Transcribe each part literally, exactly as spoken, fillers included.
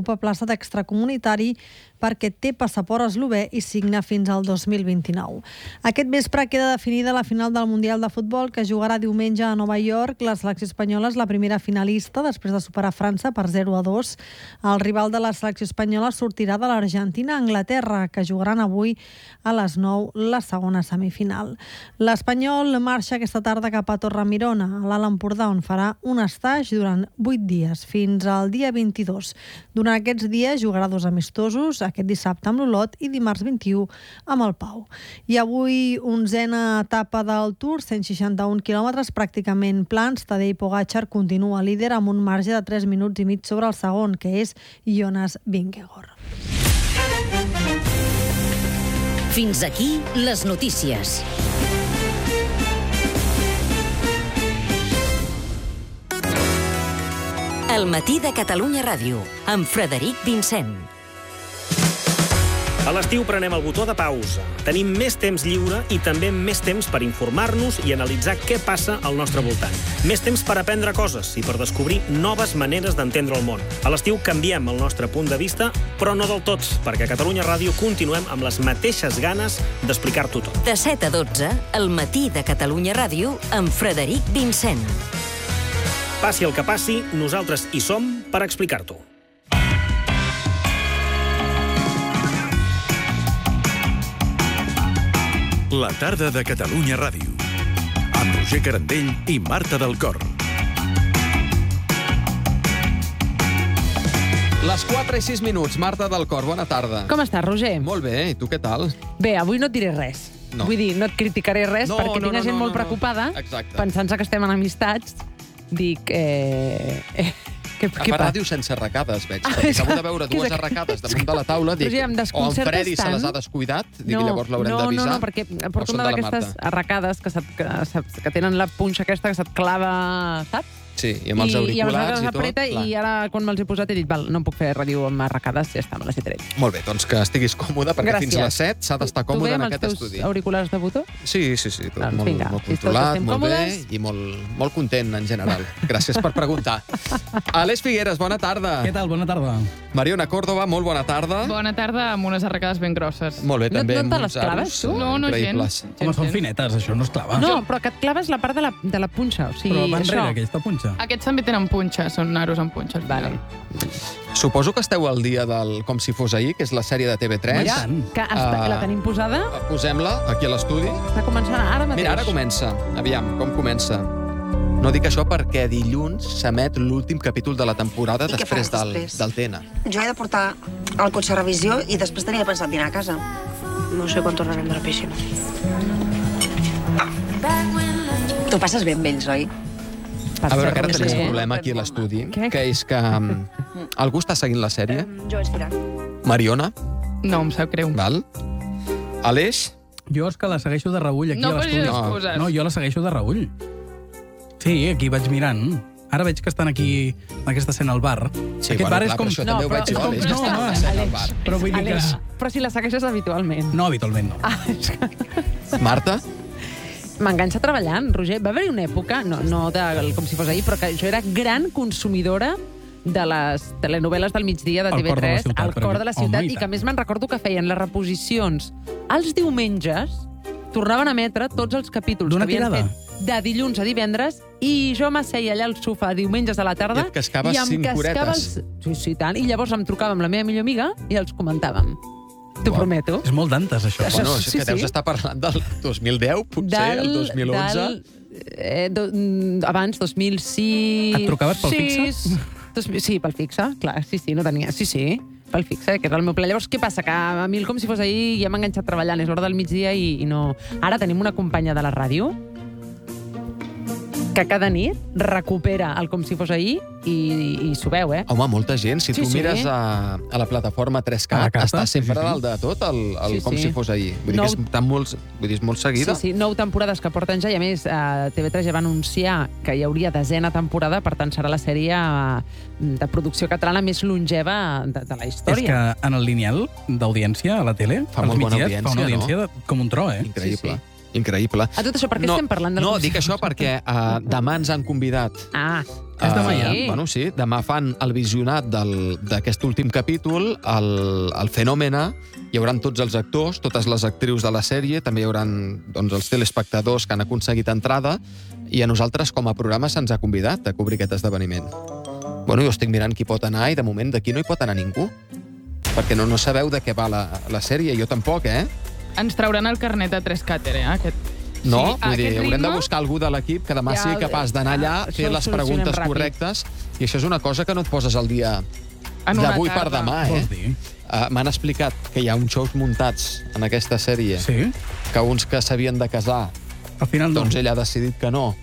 ocupa plaça d'extracomunitari perquè té passaport eslové i signa fins al dos mil vint-i-nou. Aquest vespre queda definida la final del Mundial de Futbol que jugarà diumenge a Nova York. La selecció espanyola és la primera finalista després de superar França per zero a dos. El rival de la selecció espanyola sortirà de l'Argentina a Anglaterra, que jugaran avui a les nou la segona semifinal. L'Espanyol marxa aquesta tarda cap a Torremirona, a l'Alt Empordà, on farà un estatge durant vuit dies, fins al dia vint-i-dos. Durant aquests dies jugarà dos amistosos, aquest dissabte amb l'Olot i dimarts vint-i-u amb el Pau. I avui, onzena etapa del Tour, cent seixanta-un quilòmetres, pràcticament plans. Tadej Pogačar continua líder amb un marge de tres minuts i mig sobre el segon, que és Jonas Vingegaard. Fins aquí les notícies. El matí de Catalunya Ràdio, amb Frederic Vincent. A l'estiu prenem el botó de pausa. Tenim més temps lliure i també més temps per informar-nos i analitzar què passa al nostre voltant. Més temps per aprendre coses i per descobrir noves maneres d'entendre el món. A l'estiu canviem el nostre punt de vista, però no del tot, perquè a Catalunya Ràdio continuem amb les mateixes ganes d'explicar-t'ho tot. De set a dotze, el matí de Catalunya Ràdio, amb Frederic Vincent. Passi el que passi, nosaltres hi som per explicar-t'ho. La tarda de Catalunya Ràdio, amb Roger Carandell i Marta del Cor. Les quatre i sis minuts, Marta del Cor, bona tarda. Com estàs, Roger? Molt bé, i tu què tal? Bé, avui no et diré res. No. Vull dir, no et criticaré res No, perquè no, tinc no, gent no, molt no. preocupada, Exacte. pensant-se que estem en amistats. Dic, eh... eh què, A què per passa? ràdio sense arracades, veig. Perquè acabo de veure dues arracades damunt de la taula, dic, Roger, em o en desconcertes Freddy se tant. les ha descuidat, dic, llavors l'haurem no, d'avisar. No, no, perquè o porto són una de la d'aquestes Marta. arracades que, se't, que, se't, que tenen la punxa aquesta que se't clava, saps? Sí, i amb els I, auriculars i, i, tot. apreta, clar. I ara, quan me'ls he posat, he dit, val, no em puc fer ràdio amb arracades, ja està, me les he tret. Molt bé, doncs que estiguis còmode, perquè Gràcies. fins les set s'ha d'estar còmode en aquest Tu bé amb estudi. els teus auriculars de botó? Sí, sí, sí, tot Doncs molt, vinga, molt si tots controlat, estem molt bé còmodes. i molt, molt content en general. Gràcies per preguntar. Aleix Figueres, bona tarda. Què tal? Bona tarda. Mariona Córdoba, molt bona tarda. Bona tarda, amb unes arracades ben grosses. Molt bé, No- també no te amb les uns claves, aros, tu? eh, No, no, increïbles. gens. Home, són finetes, això no es clava. No, però que et claves la part de la, de la punxa. O sigui, Però va enrere, això. aquesta punxa. Aquests també tenen punxa, són aros amb punxa. al Vale. final. Suposo que esteu al dia del Com si fos ahir, que és la sèrie de T V tres. Mira, tant. que està, Ah. la tenim posada, Posem-la aquí a l'estudi. està començant ara mateix. Mira, ara comença. Aviam, com comença. No dic això perquè dilluns s'emet l'últim capítol de la temporada I què després faràs del, després? del T N. Jo he de portar el cotxe a revisió i després tenia pensat dinar a casa. No sé quan tornarem de la piscina. Tu passes bé amb ells, oi? Per A veure, cert, que ara Roger, tenim un problema aquí a l'estudi, Què? que és que um, algú està seguint la sèrie. Jo és Fira. Mariona, No, em sap greu. val? Aleix, Jo és que la segueixo de reull aquí No a l'estudi. posis No, excuses. No, jo la segueixo de reull. Sí, aquí vaig mirant. Ara veig que estan aquí, en aquesta escena al bar. Sí, Aquest bueno, bar clar, és com... però això No, també ho però veig és jo, com- Aleix, que no, està no, passant al Aleix. bar. Però vull dir que... Aleix, però si la segueixes habitualment. No, habitualment no. Ah, és que... Marta? M'enganxa treballant, Roger. Va haver-hi una època, no, no de, com si fos ahir, però que jo era gran consumidora de les telenovel·les del migdia de Al T V cor de la tres, ciutat, al cor de la perquè- ciutat, home, i i que a tant. més me'n recordo que feien les reposicions els diumenges, tornaven a emetre tots els capítols D'una que havien tirada? fet de dilluns a divendres, i jo m'asseia allà al sofà diumenges a la tarda I et cascaves i em cinc cascava horetes. els... Sí, sí, tant. I llavors em trucava amb la meva millor amiga i els comentàvem. T'ho Uau. prometo. És molt d'antes, això. Això- Bueno, és sí, que deus sí. estar parlant del dos mil deu, potser, el dos mil onze. Del, eh, do, mm, abans, dos mil sis... Et trucaves pel fixe? sis, dos mil Sí, pel fixe, clar, sí, sí, no tenia... Sí, sí, pel fixe, que era el meu pla. Llavors, què passa? Que a mi, com si fos ahir, ja m'he enganxat treballant, és l'hora del migdia i, i no... Ara tenim una companya de la ràdio que cada nit recupera el com si fos ahir i, i s'ho veu, eh? Home, molta gent. Si Sí, tu sí. mires a, a la plataforma tres A la cat, carta, està sempre sí, sí. dalt de tot, el, el Sí, com sí. si fos ahir. Vull dir Nou- que és, tan molt, vull dir, és molt seguida. Sí, sí, nou temporades que porten ja, i a més eh, T V tres ja va anunciar que hi hauria desena temporada, per tant serà la sèrie eh, de producció catalana més longeva de, de la És història. que en el lineal d'audiència a la tele, Fa als molt bona migdies, fa una audiència, audiència de, com un tro, eh? Increïble. Sí, increïble. A tot això, per què no, estem parlant del No, Consell? dic això perquè uh, demà ens han convidat. Ah, És demà ja? sí. Bueno, sí, demà fan el visionat del- d'aquest últim capítol, el, el Fenòmena. Hi haurà tots els actors, totes les actrius de la sèrie, també hi haurà doncs, els telespectadors que han aconseguit entrada, i a nosaltres, com a programa, se'ns ha convidat a cobrir aquest esdeveniment. Bueno, jo estic mirant qui pot anar, i de moment d'aquí no hi pot anar ningú. Perquè no, no sabeu de què va la, la sèrie, jo tampoc, eh? Ens trauran el carnet a tres càter, eh? Aquest... No, Sí, a vull dir, aquest haurem de ritme- buscar algú de l'equip que demà Ja, sigui capaç d'anar allà, això fer ho les solucionem preguntes ràpid. correctes, i això és una cosa que no et poses al dia En una d'avui per tarda. demà, Vols eh? dir? Uh, M'han explicat que hi ha uns shows muntats en aquesta sèrie, Sí? que uns que s'havien de casar, Al final no. doncs ell ha decidit que no,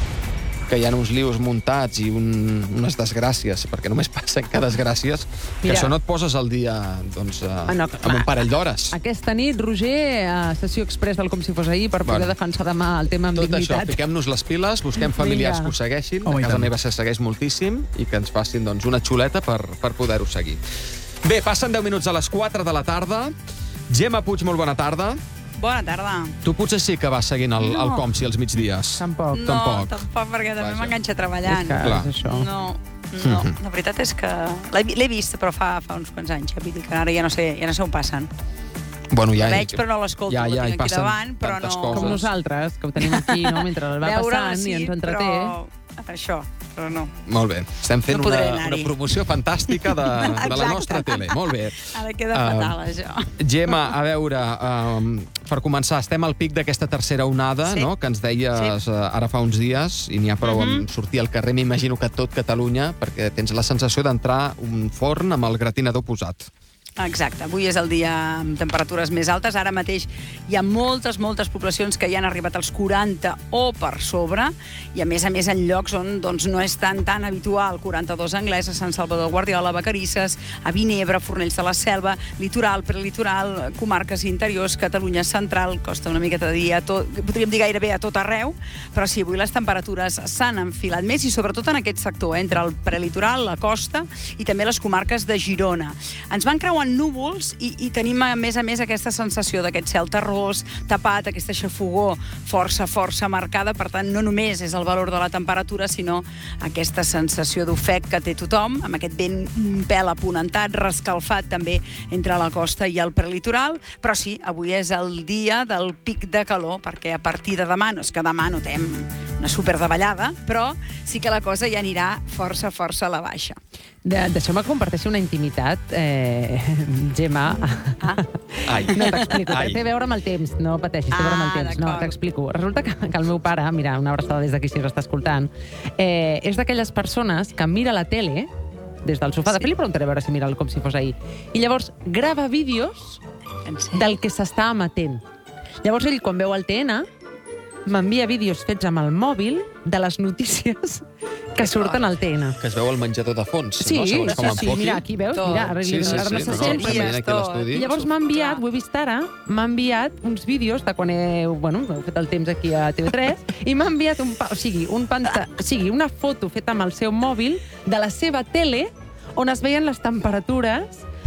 que hi ha uns lius muntats i un, unes desgràcies, perquè només passen que desgràcies, que Mira. això no et poses al dia doncs, uh, Ah, no, amb un parell d'hores. Aquesta nit, Roger, a sessió express del Com si fos ahir, per poder Bueno. defensar demà el tema amb Tot això, dignitat. fiquem-nos les piles, busquem familiars Vinga. que ho segueixin, Home, i a casa tant. meva se segueix moltíssim, i que ens facin doncs, una xuleta per, per poder-ho seguir. Bé, passen deu minuts a les quatre de la tarda. Gemma Puig, molt bona tarda. Bona tarda. Tu potser sí que vas seguint el, el No. Com si als migdies. Tampoc. No, Tampoc. tampoc, perquè també Vaja. m'enganxa treballant. És que Clar. és això. No, no. La veritat és que l'he l'he vist, però fa, fa uns quants anys. Vull dir que ara ja no sé, ja no sé on passen. Bueno, ja, La veig, però no l'escolto. Ja, ja, la hi tinc aquí passen davant, però tantes no... coses. Com nosaltres, que ho tenim aquí, no? Mentre el va Veure-la, passant i ens entreté. Però... Això, però no. Molt bé. Estem fent No podré una, anar-hi. una promoció fantàstica de, de la Exacte. nostra tele. Molt bé. Ara queda Ah, fatal, això. Gemma, a veure, um, per començar, estem al pic d'aquesta tercera onada, Sí. no?, que ens deies Sí. uh, ara fa uns dies, i n'hi ha prou amb sortir al carrer, m'imagino que a tot Catalunya, perquè tens la sensació d'entrar un forn amb el gratinador posat. Exacte, avui és el dia amb temperatures més altes. Ara mateix hi ha moltes, moltes poblacions que ja han arribat als quaranta o per sobre, i a més a més en llocs on doncs, no és tan tan habitual. quaranta-dos Anglès, a Sant Salvador de Guardiola, Vacarisses, a Vinebre, Fornells de la Selva, litoral, prelitoral, comarques interiors, Catalunya central, costa una miqueta de dir, a tot, podríem dir gairebé a tot arreu, però sí, avui les temperatures s'han enfilat més, i sobretot en aquest sector, entre el prelitoral, la costa i també les comarques de Girona. Ens van creuar núvols i, i tenim a més a més aquesta sensació d'aquest cel terrós, tapat, aquesta xafogor força, força marcada. Per tant, no només és el valor de la temperatura, sinó aquesta sensació d'ofec que té tothom, amb aquest vent un pèl aponentat, rescalfat també entre la costa i el prelitoral. Però sí, avui és el dia del pic de calor, perquè a partir de demà, no és que demà notem una superdavallada, però sí que la cosa ja anirà força, força a la baixa. De, deixeu-me compartir una intimitat, eh, Gemma. Ah. Ai. No, t'explico. Ai. Té a veure amb el temps. No pateixis, té a veure amb el Ah, temps. No, d'acord. t'explico. Resulta que, que el meu pare, mira, una abraçada des d'aquí si ens està escoltant, eh, és d'aquelles persones que mira la tele des del sofà. De fet, li preguntaré a veure si mira el Com si fos ahir. I llavors grava vídeos En sèrio? del que s'està emetent. Llavors ell, quan veu el T N, m'envia vídeos fets amb el mòbil de les notícies que surten al T N. Que es veu el menjador de fons, Sí, no? Segons com sí, sí, enfoqui. mira, aquí veus, Tot. mira, ara, Sí, sí, sí, ara no, no, se el sent. estem veient aquí a l'estudi. I llavors m'ha enviat, ho he vist ara, m'ha enviat uns vídeos de quan he, bueno, he fet el temps aquí a T V tres, i m'ha enviat un, pa- o sigui, un panta, o sigui, una foto feta amb el seu mòbil de la seva tele on es veien les temperatures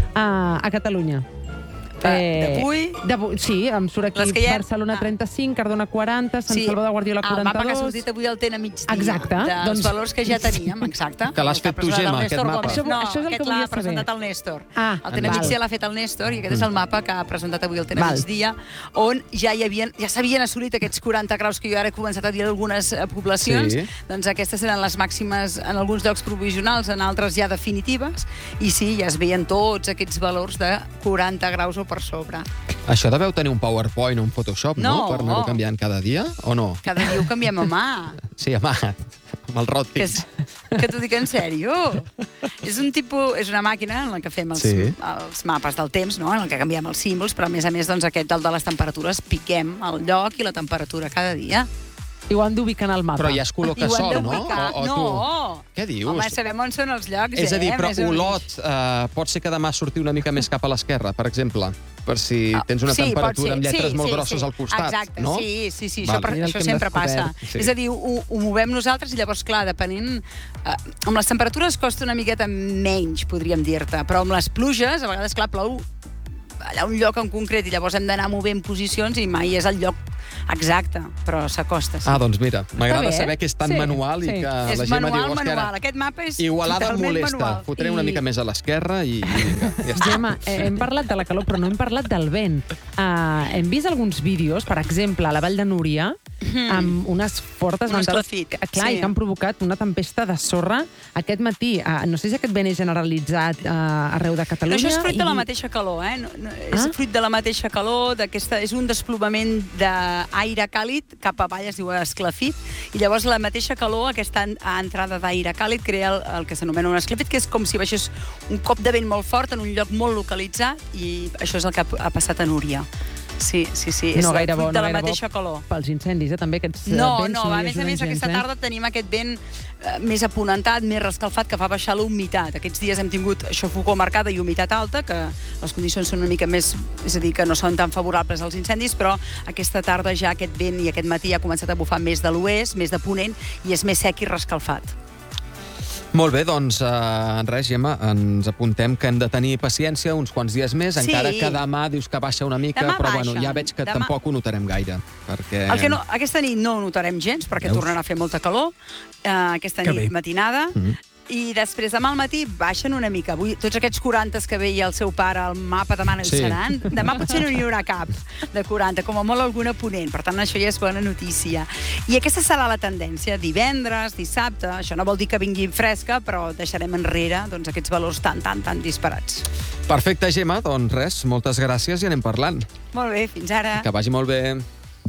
a, a Catalunya. De- d'avui? D'avui, sí, em surt aquí Les que hi ha- Barcelona ah. trenta-cinc, Cardona quaranta, Sant Sí, Salvador de Guardiola el mapa que ha quaranta-dos... sortit avui el té a migdia. Exacte, Dels doncs- valors que ja teníem, exacte. Que l'has El ha fet tu, presentat Gemma, el aquest Néstor mapa. Gómez. Això- No, això és el que aquest volia l'ha saber. presentat el Néstor. Ah, el té a val. migdia l'ha fet el Néstor, i aquest és el mapa que ha presentat avui el té a Val. migdia, on ja hi havien, ja s'havien assolit aquests quaranta graus que jo ara he començat a dir a algunes eh, poblacions. Sí. Doncs aquestes eren les màximes en alguns llocs provisionals, en altres ja definitives, i sí, ja es veien tots aquests valors de quaranta graus o per sobre. Això deveu tenir un PowerPoint o un Photoshop, no? No. Per anar-ho canviant cada dia, o no? Cada dia ho canviem a mà. Sí, home, amb el Que, ròtic. és, que t'ho dic en sèrio. És un tipus, és una màquina en la que fem els, Sí. els mapes del temps, no? En la que canviem els símbols, però a més a més, doncs, aquest del de les temperatures, piquem el lloc i la temperatura cada dia. I ho han d'ubicar en el mapa. Però ja es col·loca I ho hem sol, no? d'ubicar. O, o no! tu... Què dius? Home, sabem on són els llocs, És a dir, eh? però Més o menys. Olot eh, pot ser que demà surti una mica més cap a l'esquerra, per exemple, per si Ah, tens una sí, pot temperatura ser. amb lletres Sí, molt sí, grosses sí. al costat, Exacte, no? sí, sí, sí, Val. això, per, Mira el això que hem sempre passa. descobert. Sí. És a dir, ho, ho movem nosaltres i llavors, clar, depenent... Eh, amb les temperatures costa una miqueta menys, podríem dir-te, però amb les pluges, a vegades, clar, plou allà un lloc en concret i llavors hem d'anar movent posicions i mai és el lloc Exacte, però s'acosta. Sí. Ah, doncs mira, m'agrada bé, saber que és tan sí, manual i sí. que És la Gemma manual, diu, hòstia, manual. Aquest mapa és Igualada totalment molesta. manual. Fotré I- una mica més a l'esquerra i, i vinga, ja està. Gemma, eh, hem parlat de la calor, però no hem parlat del vent. Uh, hem vist alguns vídeos, per exemple, a la Vall de Núria, amb unes fortes Un ventades esclafit, que, clar, sí. i que han provocat una tempesta de sorra aquest matí. Uh, no sé si aquest vent és generalitzat uh, arreu de No, Catalunya. això és fruit i... de la mateixa calor, eh? No, no, és Ah? fruit de la mateixa calor, d'aquesta, és un desplomament d'aire càlid cap avall, es diu esclafit, i llavors la mateixa calor, aquesta en- entrada d'aire càlid, crea el, el que s'anomena un esclafit, que és com si baixés un cop de vent molt fort en un lloc molt localitzat, i això és el que ha, ha passat a Núria. Sí, sí, sí, és no gaire fruit bo, de no la gaire mateixa bo calor. Pels incendis, eh? També aquests eh, No, vents no, no a hi més a ajuden més, gens, aquesta eh? tarda tenim aquest vent eh, més aponentat, més rescalfat, que fa baixar la humitat. Aquests dies hem tingut xafogor marcada i humitat alta, que les condicions són una mica més, és a dir, que no són tan favorables als incendis, però aquesta tarda ja aquest vent i aquest matí ha començat a bufar més de l'oest, més de ponent, i és més sec i rescalfat. Molt bé, doncs, eh, res, Gemma, ens apuntem que hem de tenir paciència uns quants dies més, Sí. encara que demà dius que baixa una mica, Demà però bueno, baixa. ja veig que Demà- tampoc ho notarem gaire. Perquè... El que no, aquesta nit no ho notarem gens, perquè Veus? tornarà a fer molta calor, eh, aquesta Que nit bé. matinada, Mhm. i després demà al matí baixen una mica. Avui, tots aquests quaranta que veia el seu pare al mapa, demà no hi Sí. seran. Demà potser no n'hi haurà cap de quaranta, com a molt alguna ponent. Per tant, això ja és bona notícia. I aquesta serà la tendència. Divendres, dissabte, això no vol dir que vingui fresca, però deixarem enrere doncs, aquests valors tan, tan, tan disparats. Perfecte, Gemma, doncs res, moltes gràcies i anem parlant. Molt bé, fins ara. Que vagi molt bé.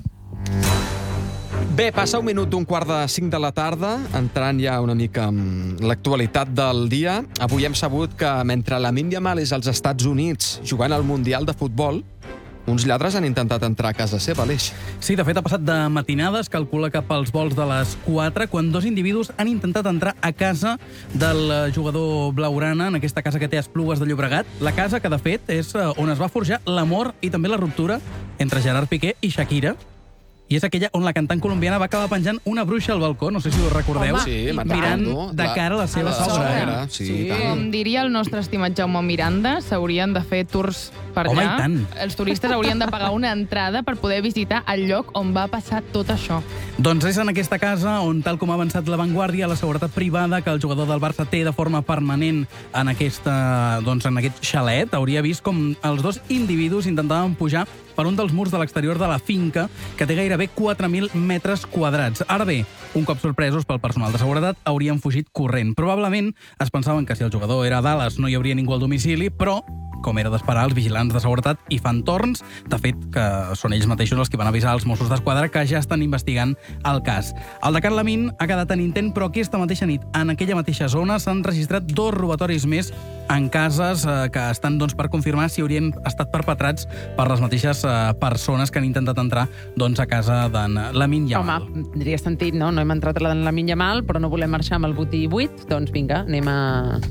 Bé, passa un minut d'un quart de cinc de la tarda, entrant ja una mica en l'actualitat del dia. Avui hem sabut que mentre Lamine Yamal és als Estats Units jugant al Mundial de Futbol, uns lladres han intentat entrar a casa seva, Aleix. Sí, de fet, ha passat de matinada, es calcula cap als vols de les quatre, quan dos individus han intentat entrar a casa del eh, jugador blaugrana, en aquesta casa que té a Esplugues de Llobregat. La casa que, de fet, és eh, on es va forjar l'amor i també la ruptura entre Gerard Piqué i Shakira. I és aquella on la cantant colombiana va acabar penjant una bruixa al balcó, no sé si ho recordeu, Home, sí, me'n mirant recordo. de La- cara a la seva la sogra. sogra. Eh? Sí, Sí, i tant. com diria el nostre estimat Jaume Miranda, s'haurien de fer tours per Home, allà. i tant. Els turistes haurien de pagar una entrada per poder visitar el lloc on va passar tot això. Doncs és en aquesta casa on, tal com ha avançat La Vanguardia, la seguretat privada que el jugador del Barça té de forma permanent en, aquesta, doncs, en aquest xalet, hauria vist com els dos individus intentaven pujar per un dels murs de l'exterior de la finca, que té gairebé quatre mil metres quadrats. Ara bé, un cop sorpresos pel personal de seguretat, haurien fugit corrent. Probablement es pensaven que si el jugador era a Dallas no hi hauria ningú al domicili, però com era d'esperar, els vigilants de seguretat hi fan torns. De fet, que són ells mateixos els que van avisar els Mossos d'Esquadra que ja estan investigant el cas. El de Carl Lamine ha quedat en intent, però aquesta mateixa nit, en aquella mateixa zona, s'han registrat dos robatoris més en cases eh, que estan doncs, per confirmar si haurien estat perpetrats per les mateixes eh, persones que han intentat entrar doncs, a casa d'en Lamine Yamal. Home, tindria sentit, no? No hem entrat a la d'en Lamine Yamal, però no volem marxar amb el botí buit, doncs vinga, anem a...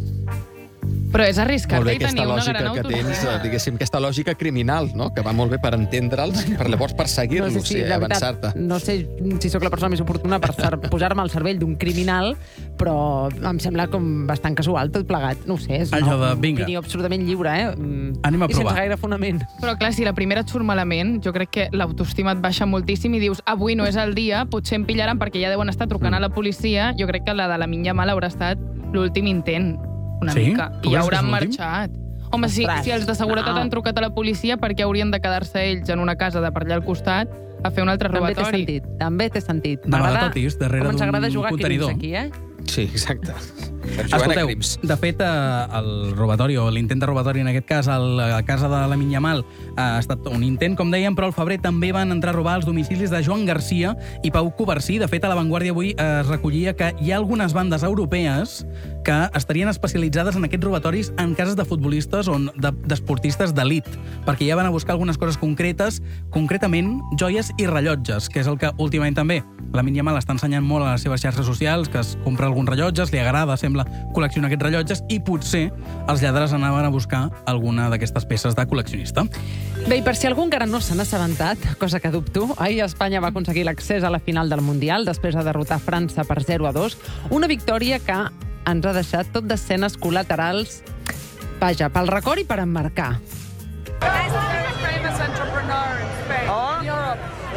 Però és arriscat Molt bé, i aquesta tenir una lògica gran que tens, autoestima. eh, diguéssim, aquesta lògica criminal, no? Que va molt bé per entendre'ls, per llavors perseguir-los, no sé si, i de avançar-te. veritat, no sé si sóc la persona més oportuna per ser- posar-me al cervell d'un criminal, però em sembla com bastant casual tot plegat. No ho sé, és Allò una de, vinga. opinió absolutament lliure, eh? Mm, Anem a I sense provar. gaire fonament. Però clar, si la primera et surt malament, jo crec que l'autoestima et baixa moltíssim i dius, avui no és el dia, potser em pillaran perquè ja deuen estar trucant a la policia. Jo crec que la de la Minya Mal haurà estat l'últim intent, una Sí? mica. Tu I ja creus que és hauran l'últim? marxat. Home, si, Ostres, si els de seguretat no. han trucat a la policia, perquè haurien de quedar-se ells en una casa de per allà al costat a fer un altre També té robatori. sentit, també té sentit. De M'agrada batatotis, darrere com ens agrada d'un jugar a crims contenidor. aquí, eh? Sí, exacte. Per jugar a Escolteu, crims. de fet, eh, el robatori, o l'intent de robatori en aquest cas, a la casa de Lamine Yamal, ha estat un intent, com dèiem, però al febrer també van entrar a robar els domicilis de Joan Garcia i Pau Covarsí. De fet, a La Vanguardia avui es recollia que hi ha algunes bandes europees que estarien especialitzades en aquests robatoris en cases de futbolistes o de- d'esportistes d'elit, perquè ja van a buscar algunes coses concretes, concretament joies i rellotges, que és el que últimament també Lamine Yamal està ensenyant molt a les seves xarxes socials, que es compra alguns rellotges, li agrada, sembla, col·leccionar aquests rellotges, i potser els lladres anaven a buscar alguna d'aquestes peces de col·leccionista. Bé, i per si algú encara no se n'ha assabentat, cosa que dubto, ahir Espanya va aconseguir l'accés a la final del Mundial després de derrotar França per zero a dos, una victòria que ens ha deixat tot d'escenes col·laterals, vaja, pel record i per emmarcar.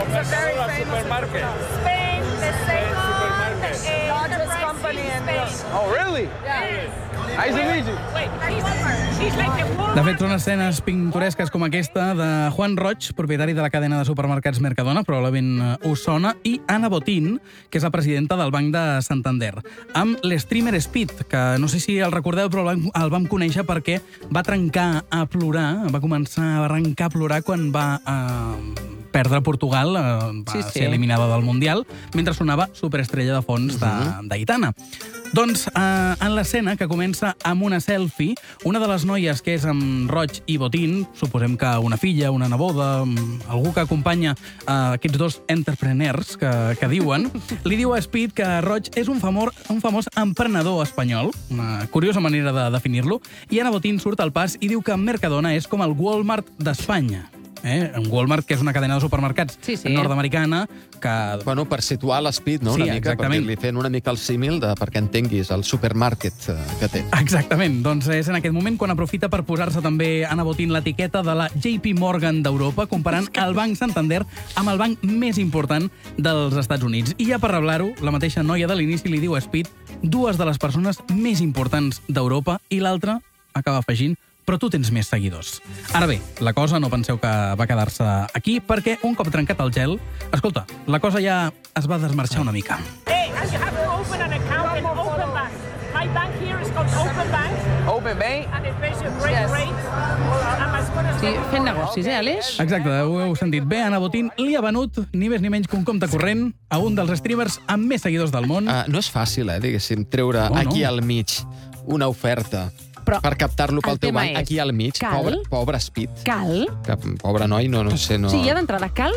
it's a very famous supermarket. Spain, the second largest company in Spain. Oh, really? Yeah. Nice to meet you. Wait, she's like the woman. De fet, són escenes pintoresques com aquesta de Juan Roig, propietari de la cadena de supermercats Mercadona, probablement us sona, i Ana Botín, que és la presidenta del Banc de Santander, amb l'streamer Speed, que no sé si el recordeu, però el vam conèixer perquè va trencar a plorar, va començar a arrencar a plorar quan va eh, perdre Portugal, eh, va Sí, sí, sí. ser eliminada del Mundial, mentre sonava Superestrella de fons Mhm. d'Aitana. Doncs, eh, en l'escena, que comença amb una selfie, una de les noies que és amb Roig i Botín, suposem que una filla, una neboda, mm, algú que acompanya eh, aquests dos entrepreneurs que, que diuen, li diu a Speed que Roig és un, famor, un famós emprenedor espanyol, una curiosa manera de definir-lo, i Ana Botín surt al pas i diu que Mercadona és com el Walmart d'Espanya. Eh? Un Walmart, que és una cadena de supermercats Sí, sí. nord-americana, que... Bueno, per situar l'Speed, no? Sí, Una mica, exactament. perquè li fent una mica el símil de, perquè entenguis el supermarket eh, que té. Exactament, doncs és en aquest moment quan aprofita per posar-se també Ana Botín l'etiqueta de la J P Morgan d'Europa, comparant el Banc Santander amb el banc més important dels Estats Units. I ja per reblar-ho, la mateixa noia de l'inici li diu a Speed dues de les persones més importants d'Europa i l'altra acaba afegint però tu tens més seguidors. Ara bé, la cosa no penseu que va quedar-se aquí, perquè un cop trencat el gel, escolta, la cosa ja es va desmarxar una mica. Hey, and you have to open an account in Open Bank. My bank here is called Open Bank, Open Bay? and it pays you great Yes. rates. I'm as good as Sí, fent negocis, eh, Aleix? Exacte, ho heu sentit bé. Ana Botín li ha venut ni més ni menys que un compte corrent a un dels streamers amb més seguidors del món. Uh, no és fàcil, eh, diguéssim, treure No, no. aquí al mig una oferta Però per captar-lo pel el teu tema banc, és, aquí al mig, cal? pobre, pobre Speed. Cal? Que, pobre noi, no, no sé, no... O sigui, ja d'entrada, cal...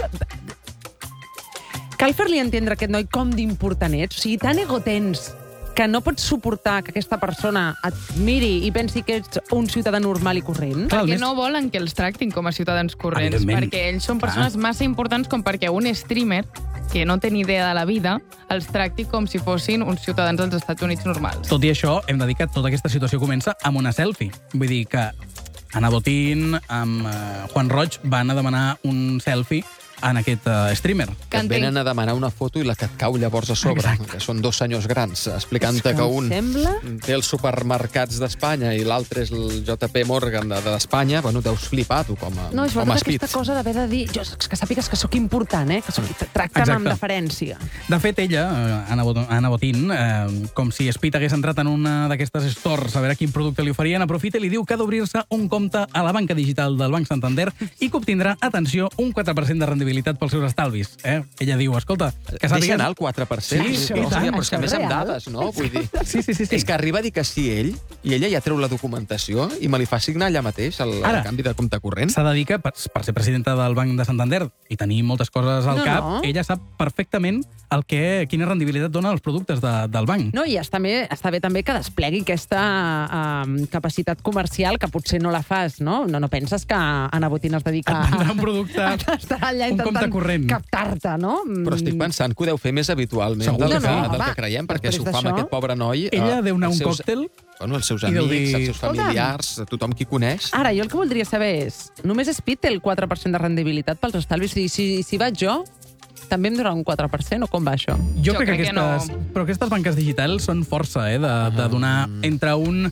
Cal fer-li entendre a aquest noi com d'important ets. O sigui, tan ego tens que no pots suportar que aquesta persona et miri i pensi que ets un ciutadà normal i corrent. Clar, el Perquè més- no volen que els tractin com a ciutadans corrents, Evidentment. perquè ells són persones massa importants com perquè un streamer que no té ni idea de la vida els tracti com si fossin uns ciutadans dels Estats Units normals. Tot i això, hem de dir que tota aquesta situació comença amb una selfie. Vull dir que Ana Botín amb eh, Juan Roig van a demanar un selfie en aquest uh, streamer. Que et venen a demanar una foto i la que et cau llavors a sobre. Exacte. Que són dos senyors grans, explicant-te És que que em un sembla- té els supermercats d'Espanya i l'altre és el J P Morgan de- d'Espanya. Bueno, deus flipar, tu, com a, No, és com a veritat Speed. aquesta cosa d'haver de dir... Jo, que sàpigues que sóc important, eh? Que sóc, tracta'm amb Exacte. deferència. De fet, ella, eh, Ana, Bot Ana Botín, eh, com si Speed hagués entrat en una d'aquestes stores a veure quin producte li oferien, aprofita i li diu que ha d'obrir-se un compte a la banca digital del Banc Santander i que obtindrà, atenció, un quatre per cent de rendibilitat pels seus estalvis. Eh? Ella diu, escolta, que Deixa sàpigues... anar el quatre per cent. Sí, sí, i no, tant. però és que a Això més és amb real? dades, no? Vull dir, Sí, sí, sí, sí. és que arriba a dir que sí ell, i ella ja treu la documentació i me li fa signar allà mateix el, el Ara, canvi de compte corrent. S'ha de dir que per, per ser presidenta del Banc de Santander i tenir moltes coses al No, cap, no. ella sap perfectament el que, quina rendibilitat donen els productes de, del banc. No, i està bé, està bé també que desplegui aquesta um, capacitat comercial que potser no la fas, no? No, no penses que Ana Botín es dedica Et vendrà a... un producte, estarà allà un compte intentant corrent. captar-te, no? Però estic pensant que ho deu fer més habitualment Segur del, que que, sí. del Home, que creiem, perquè després s'ho fa amb d'això- aquest pobre noi. Ella eh, deu anar a els un seus- còctel Bueno, els seus i deu amics, dir, els seus "Escolta'm". familiars, tothom qui coneix. Ara, jo el que voldria saber és, només Speed té el quatre per cent de rendibilitat pels estalvis? O sigui, si, si vaig jo, també em donarà un quatre per cent o com va això? Jo, Jo crec, crec que que aquestes... no. Però aquestes banques digitals són força, eh, de, de donar entre un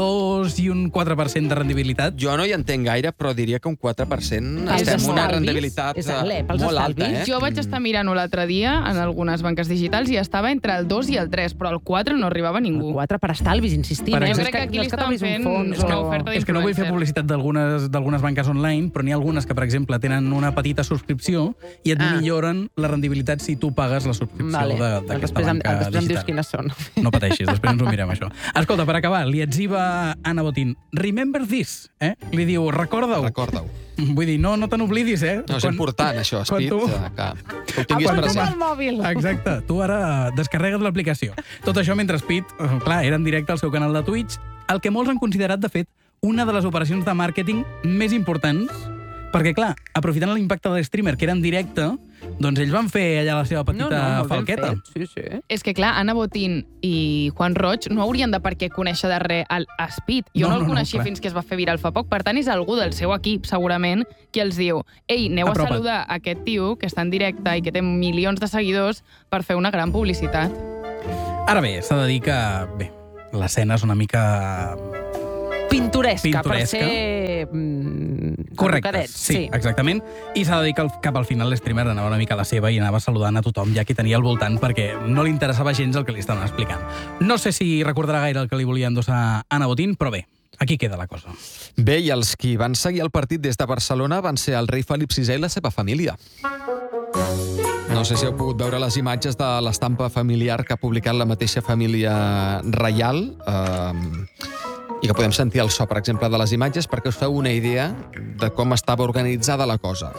dos i un quatre per cent de rendibilitat. Jo no hi entenc gaire, però diria que un quatre per cent Pels estem en una estalvis? rendibilitat És eh, alè, pels molt alta, estalvis? eh? Jo vaig estar mirant-ho l'altre dia en algunes banques digitals i estava entre el dos i el tres, però el quatre no arribava ningú. El quatre per estalvis, insistim. Per eh? exemple. No és Jo crec que aquí no li és estan t'obris un fent fons una o- oferta És que no vull fer d'influencer. publicitat d'algunes d'algunes banques online, però n'hi ha algunes que, per exemple, tenen una petita subscripció i et Ah. milloren la rendibilitat si tu pagues la subscripció Vale. de- Doncs d'aquesta després, em, banca després em dius digital. quines són. No pateixis, després ens ho mirem, això. Escolta, per acabar, li etziva Ana Botín. Remember this, eh? Li diu, recorda-ho. Recorda-ho. Vull dir, no, no te n'oblidis, eh? No, és Quan- important, això, quan Speed, tu- eh, que, que ho tinguis Quan tu present. al mòbil. Exacte. Tu ara descarregues l'aplicació. Tot això mentre Speed, eh, clar, era en directe al seu canal de Twitch, el que molts han considerat, de fet, una de les operacions de màrqueting més importants Perquè, clar, aprofitant l'impacte de l'streamer, que era en directe, doncs ells van fer allà la seva petita no, no, falqueta. Sí, sí. És que, clar, Anna Botín i Juan Roig no haurien de per què conèixer de res el Speed. Jo no, no el coneixia no, fins que es va fer viral fa poc. Per tant, és algú del seu equip, segurament, qui els diu ei, aneu a saludar aquest tio que està en directe i que té milions de seguidors per fer una gran publicitat. Ara bé, s'ha de dir que, bé, l'escena és una mica... Pintoresca, Pintoresca. per ser... Mm, Correcte, sí, sí, exactament. I s'ha de dir que al, cap al final l'streamer anava una mica a la seva i anava saludant a tothom ja que tenia al voltant perquè no li interessava gens el que li estaven explicant. No sé si recordarà gaire el que li volia endossar Anna Botín, però bé, aquí queda la cosa. Bé, i els qui van seguir el partit des de Barcelona van ser el rei Felip sisè i la seva família. No sé si heu pogut veure les imatges de l'estampa familiar que ha publicat la mateixa família reial, eh, i que podem sentir el so, per exemple, de les imatges perquè us feu una idea de com estava organitzada la cosa.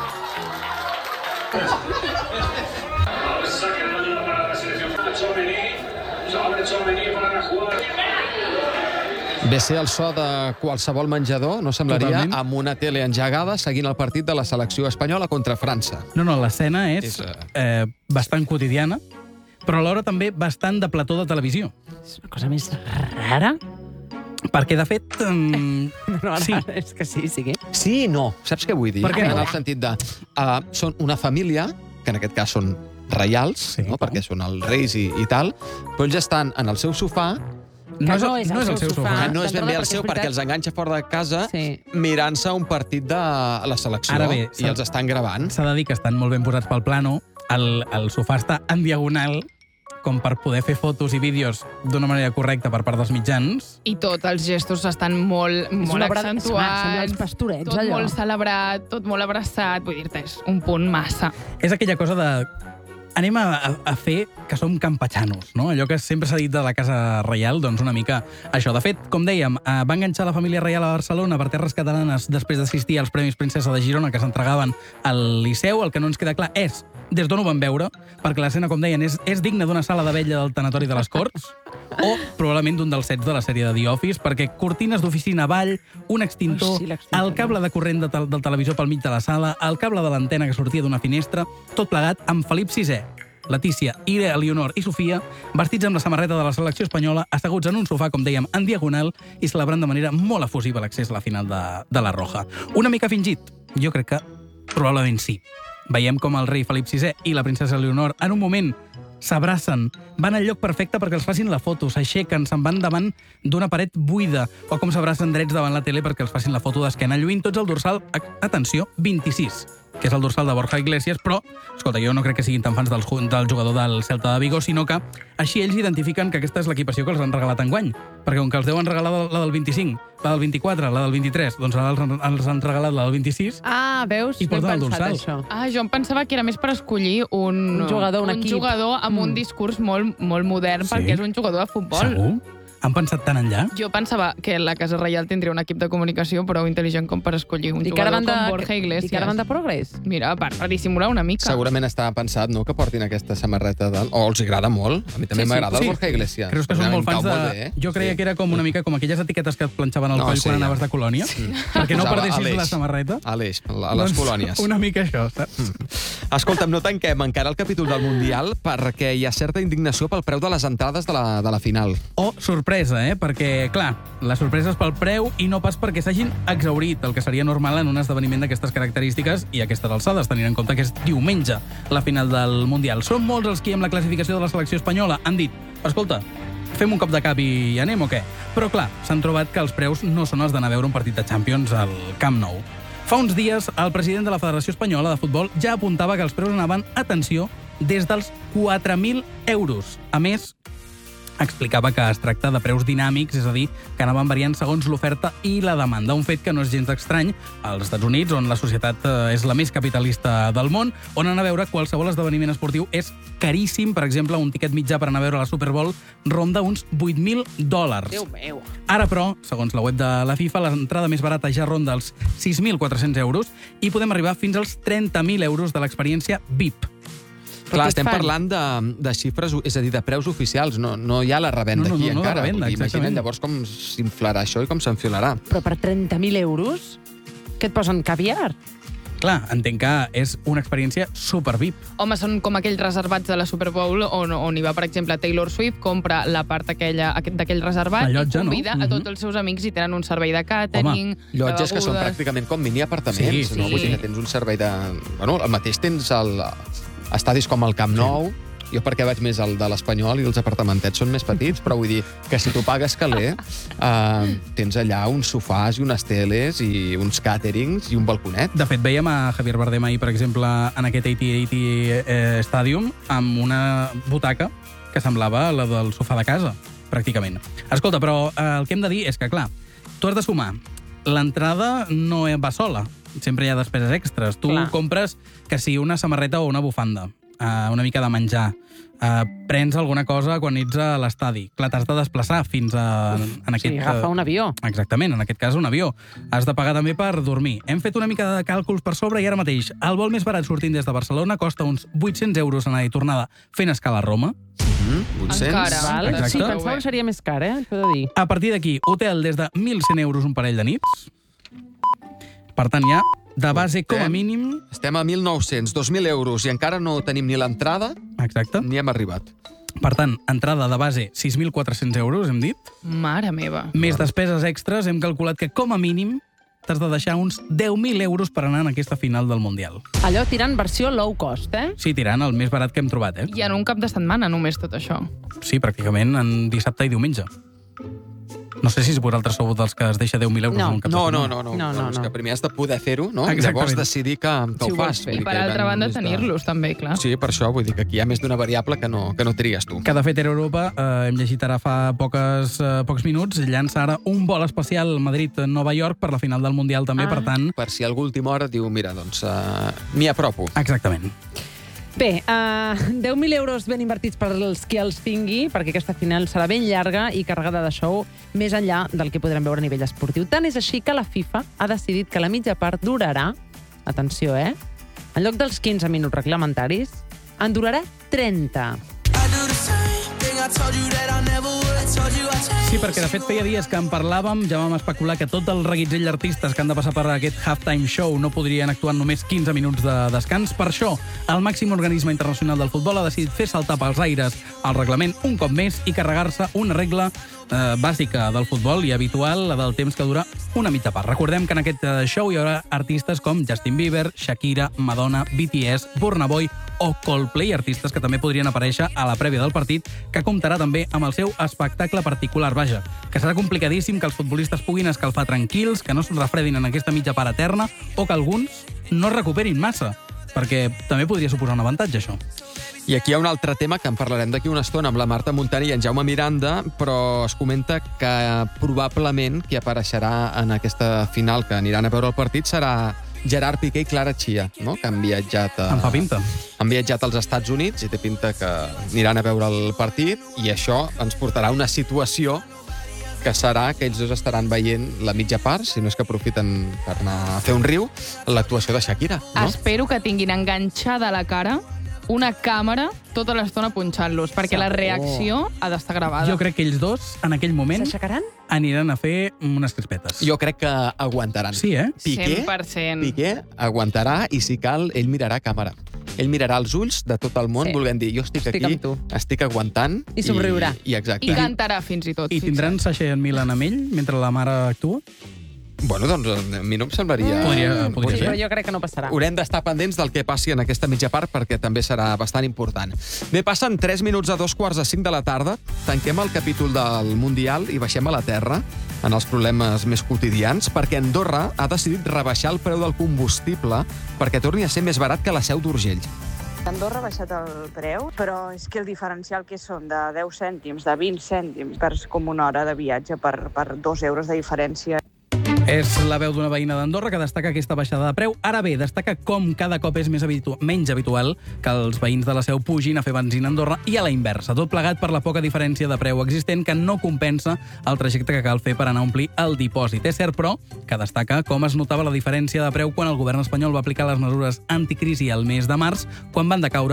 Ve ser el so de qualsevol menjador, no semblaria, Totalment. Amb una tele engegada seguint el partit de la selecció espanyola contra França. No, no, l'escena és, és eh, bastant quotidiana, però alhora també bastant de plató de televisió. És una cosa més rara. Perquè, de fet... Um, no, ara, sí. És que sí, sí que... Sí i no. Saps què vull dir? Per què no? En el sentit de... Uh, són una família, que en aquest cas són reials, sí, no? Perquè són els reis i, i tal, però ells estan en el seu sofà. No, no, és, no és el seu sofà. sofà. No és ben bé el seu, perquè els enganxa fora de casa sí. mirant-se un partit de la selecció. Ara bé, i els estan gravant. S'ha de dir que estan molt ben posats pel plano. El, el sofà està en diagonal, com per poder fer fotos i vídeos d'una manera correcta per part dels mitjans. I tots els gestos estan molt, molt accentuats. Sembla els pastorets, tot allò. Molt celebrat, tot molt abraçat. Vull dir-te, és un punt massa. És aquella cosa de... Anem a, a, a fer que som campatxanos, no? Allò que sempre s'ha dit de la Casa Reial, doncs una mica això. De fet, com dèiem, eh, va enganxar la família reial a Barcelona per terres catalanes després d'assistir als Premis Princesa de Girona que s'entregaven al Liceu. El que no ens queda clar és des d'on ho van veure, perquè l'escena, com deien, és, és digna d'una sala de vetlla del tanatori de les Corts, o probablement d'un dels sets de la sèrie de The Office, perquè cortines d'oficina avall, un extintor, sí, el cable de corrent de tel del televisor pel mig de la sala, el cable de l'antena que sortia d'una finestra, tot plegat amb Felip sisè, Letícia, Ira, Leonor i Sofia, vestits amb la samarreta de la selecció espanyola, asseguts en un sofà, com dèiem, en diagonal, i celebrant de manera molt efusiva l'accés a la final de, de la Roja. Una mica fingit? Jo crec que probablement sí. Veiem com el rei Felip sisè i la princesa Leonor en un moment s'abracen, van al lloc perfecte perquè els facin la foto, s'aixequen, se'n van davant d'una paret buida, o com s'abracen drets davant la tele perquè els facin la foto d'esquena, lluint tots el dorsal, atenció, vint-i-sis, que és el dorsal de Borja Iglesias, però, escolta, jo no crec que siguin tan fans del, del jugador del Celta de Vigo, sinó que així ells identifiquen que aquesta és l'equipació que els han regalat enguany, perquè com que els deuen regalar la del vint-i-cinc, la del vint-i-quatre, la del vint-i-tres, doncs ara els, els han regalat la del vint-i-sis. Ah, veus? I porten el dorsal. Això. Ah, jo em pensava que era més per escollir un, un jugador, un, un equip. jugador amb mm. un discurs molt, molt modern, sí? Perquè és un jugador de futbol. Segur? Han pensat tan enllà? Jo pensava que la Casa Reial tindria un equip de comunicació prou intel·ligent com per escollir un I jugador com de, Borja Iglesias. I caravana de progrés. Mira, per, per dissimular una mica. Segurament estava pensat, no?, que portin aquesta samarreta de... O els agrada molt. A mi també sí, m'agrada sí. el Borja Iglesias. Creus que són molt fans de... Molt bé, eh? Jo creia sí. que era com una mica com aquelles etiquetes que et planxaven al no, coll sí, quan anaves de colònia, sí. perquè no perdessis la samarreta. A l'eix, a les doncs colònies. Una mica això, saps? Mm. Escolta'm, no tanquem encara el capítol del Mundial perquè hi ha certa indignació pel preu de les entrades de la, de la final. O sorpresa, eh? Perquè clar, la sorpresa és pel preu i no pas perquè s'hagin exhaurit, el que seria normal en un esdeveniment d'aquestes característiques i aquestes alçades, tenint en compte que és diumenge la final del Mundial. Són molts els qui amb la classificació de la selecció espanyola han dit, escolta, fem un cop de cap i anem o què? Però clar, s'han trobat que els preus no són els d'anar a veure un partit de Champions al Camp Nou. Fa uns dies, el president de la Federació Espanyola de Futbol ja apuntava que els preus anaven, atenció, des dels quatre mil euros. A més, explicava que es tracta de preus dinàmics, és a dir, que anaven variant segons l'oferta i la demanda, un fet que no és gens estrany als Estats Units, on la societat és la més capitalista del món, on anar a veure qualsevol esdeveniment esportiu és caríssim. Per exemple, un tiquet mitjà per anar a veure la Super Bowl ronda uns vuit mil dòlars. Déu meu. Ara, però, segons la web de la FIFA, l'entrada més barata ja ronda els sis mil quatre-cents euros i podem arribar fins als trenta mil euros de l'experiència V I P. Clar, estem parlant de, de xifres, és a dir, de preus oficials. No, no hi ha la revenda no, no, aquí no, encara. No, revenda, imagina't llavors com s'inflarà això i com s'enfilarà. Però per trenta mil euros? Què et posen, caviar? Clar, entenc que és una experiència super V I P. Home, són com aquells reservats de la Super Bowl on, on hi va, per exemple, Taylor Swift, compra la part aquella, d'aquell reservat llotja, i convida no? a tots els seus amics i tenen un servei de catering, Home, llotges que són pràcticament com mini apartaments, Sí, no? sí. Vull dir que tens un servei de... Bueno, el mateix tens el... estadis com el Camp Nou, jo perquè vaig més al de l'Espanyol i els apartamentets són més petits, però vull dir que si tu pagues caler, eh, tens allà uns sofàs i unes teles i uns càterings i un balconet. De fet, veiem a Javier Bardem ahir, per exemple, en aquest A T and T eh, Stadium, amb una butaca que semblava la del sofà de casa, pràcticament. Escolta, però eh, el que hem de dir és que, clar, tu has de sumar. L'entrada no va sola, sempre hi ha despeses extres. Tu Clar. compres que sigui una samarreta o una bufanda, eh, una mica de menjar, eh, prens alguna cosa quan ets a l'estadi. Clar, t'has de desplaçar fins a... En aquest, Sí, agafar un avió. Exactament, en aquest cas un avió. Has de pagar també per dormir. Hem fet una mica de càlculs per sobre i ara mateix el vol més barat sortint des de Barcelona costa uns vuit-cents euros anada i tornada fent escala a Roma. Mm, vuit-cents. Encara. Val? Exacte. Sí, pensava que seria més car, eh? T'ho he de dir. A partir d'aquí, hotel des de mil cent euros un parell de nits. Per tant, ja, de base, com a mínim... Estem a mil nou-cents, dos mil euros, i encara no tenim ni l'entrada Exacte. ni hem arribat. Per tant, entrada de base, sis mil quatre-cents euros, hem dit. Mare meva. Més despeses extres, hem calculat que, com a mínim, t'has de deixar uns deu mil euros per anar en aquesta final del Mundial. Allò tirant versió low cost, eh? Sí, tirant el més barat que hem trobat, eh? I en un cap de setmana només tot això. Sí, pràcticament en dissabte i diumenge. No sé si vosaltres sou dels que es deixa deu mil euros No. en un cap de No, setmana. no, no, no. No, no, És no. que primer has de poder fer-ho, no? Exactament. Llavors decidir que, que Si ho ho vols fas. fer. Vull I dir per que altra van banda, des de- tenir-los també, clar. Sí, per això, vull dir que aquí hi ha més d'una variable que no, que no tries tu. Que, de fet, Air Europa, eh, hem llegit ara fa poques, eh, pocs minuts, llança ara un vol especial Madrid-Nova York per la final del Mundial també, Ah. per tant... Per si algú a última hora diu, mira, doncs uh, m'hi apropo. Exactament. Bé, uh, deu mil euros ben invertits per als qui els tingui, perquè aquesta final serà ben llarga i carregada de show més enllà del que podrem veure a nivell esportiu. Tant és així que la FIFA ha decidit que la mitja part durarà, atenció, eh? En lloc dels quinze minuts reglamentaris, en durarà trenta. Sí, perquè de fet feia dies que en parlàvem, ja vam especular que tot el reguitzell d'artistes que han de passar per aquest halftime show no podrien actuar en només quinze minuts de descans. Per això, el màxim organisme internacional del futbol ha decidit fer saltar pels aires el reglament un cop més i carregar-se una regla eh, bàsica del futbol i habitual, la del temps que dura una mitja part. Recordem que en aquest eh, show hi haurà artistes com Justin Bieber, Shakira, Madonna, B T S, Burna Boy o Coldplay, artistes que també podrien aparèixer a la prèvia del partit, que comptarà també amb el seu espectacle particular. Vaja, que serà complicadíssim que els futbolistes puguin escalfar tranquils, que no se'n refredin en aquesta mitja part eterna o que alguns no es recuperin massa, perquè també podria suposar un avantatge, això. I aquí hi ha un altre tema que en parlarem d'aquí una estona amb la Marta Montani i en Jaume Miranda, però es comenta que probablement qui apareixerà en aquesta final que aniran a veure el partit serà Gerard Piqué i Clara Chia, no? Que han viatjat a... Em fa pinta. Han viatjat als Estats Units i té pinta que aniran a veure el partit i això ens portarà a una situació que serà que ells dos estaran veient la mitja part, si no és que aprofiten per anar a fer un riu, l'actuació de Shakira, no? Espero que tinguin enganxada a la cara una càmera tota l'estona punxant-los, perquè la reacció ha d'estar gravada. Jo crec que ells dos, en aquell moment, S'aixecaran? aniran a fer unes crispetes. Jo crec que aguantaran. Sí, eh? Piqué, cent per cent. Piqué aguantarà i, si cal, ell mirarà a càmera. Ell mirarà els ulls de tot el món, Sí. volent dir, jo estic, Estic aquí, amb tu. estic aguantant. I somriurà. I, i exacte. I cantarà fins i tot. I tindran Sasha i en Milan amb ell mentre la mare actua? Bueno, doncs a mi no em semblaria... Podria, Sí, podria però ser. jo crec que no passarà. Haurem d'estar pendents del que passi en aquesta mitja part perquè també serà bastant important. Bé, passen tres minuts a dos quarts de cinc de la tarda. Tanquem el capítol del Mundial i baixem a la terra en els problemes més quotidians perquè Andorra ha decidit rebaixar el preu del combustible perquè torni a ser més barat que la Seu d'Urgell. Andorra ha baixat el preu, però és que el diferencial que són de deu cèntims, de vint cèntims, perds com una hora de viatge per, per dos euros de diferència. És la veu d'una veïna d'Andorra que destaca aquesta baixada de preu. Ara bé, destaca com cada cop és més habitu menys habitual que els veïns de la Seu pugin a fer benzina a Andorra i a la inversa. Tot plegat per la poca diferència de preu existent que no compensa el trajecte que cal fer per anar a omplir el dipòsit. És cert, però, que destaca com es notava la diferència de preu quan el govern espanyol va aplicar les mesures anticrisi al mes de març, quan van decaure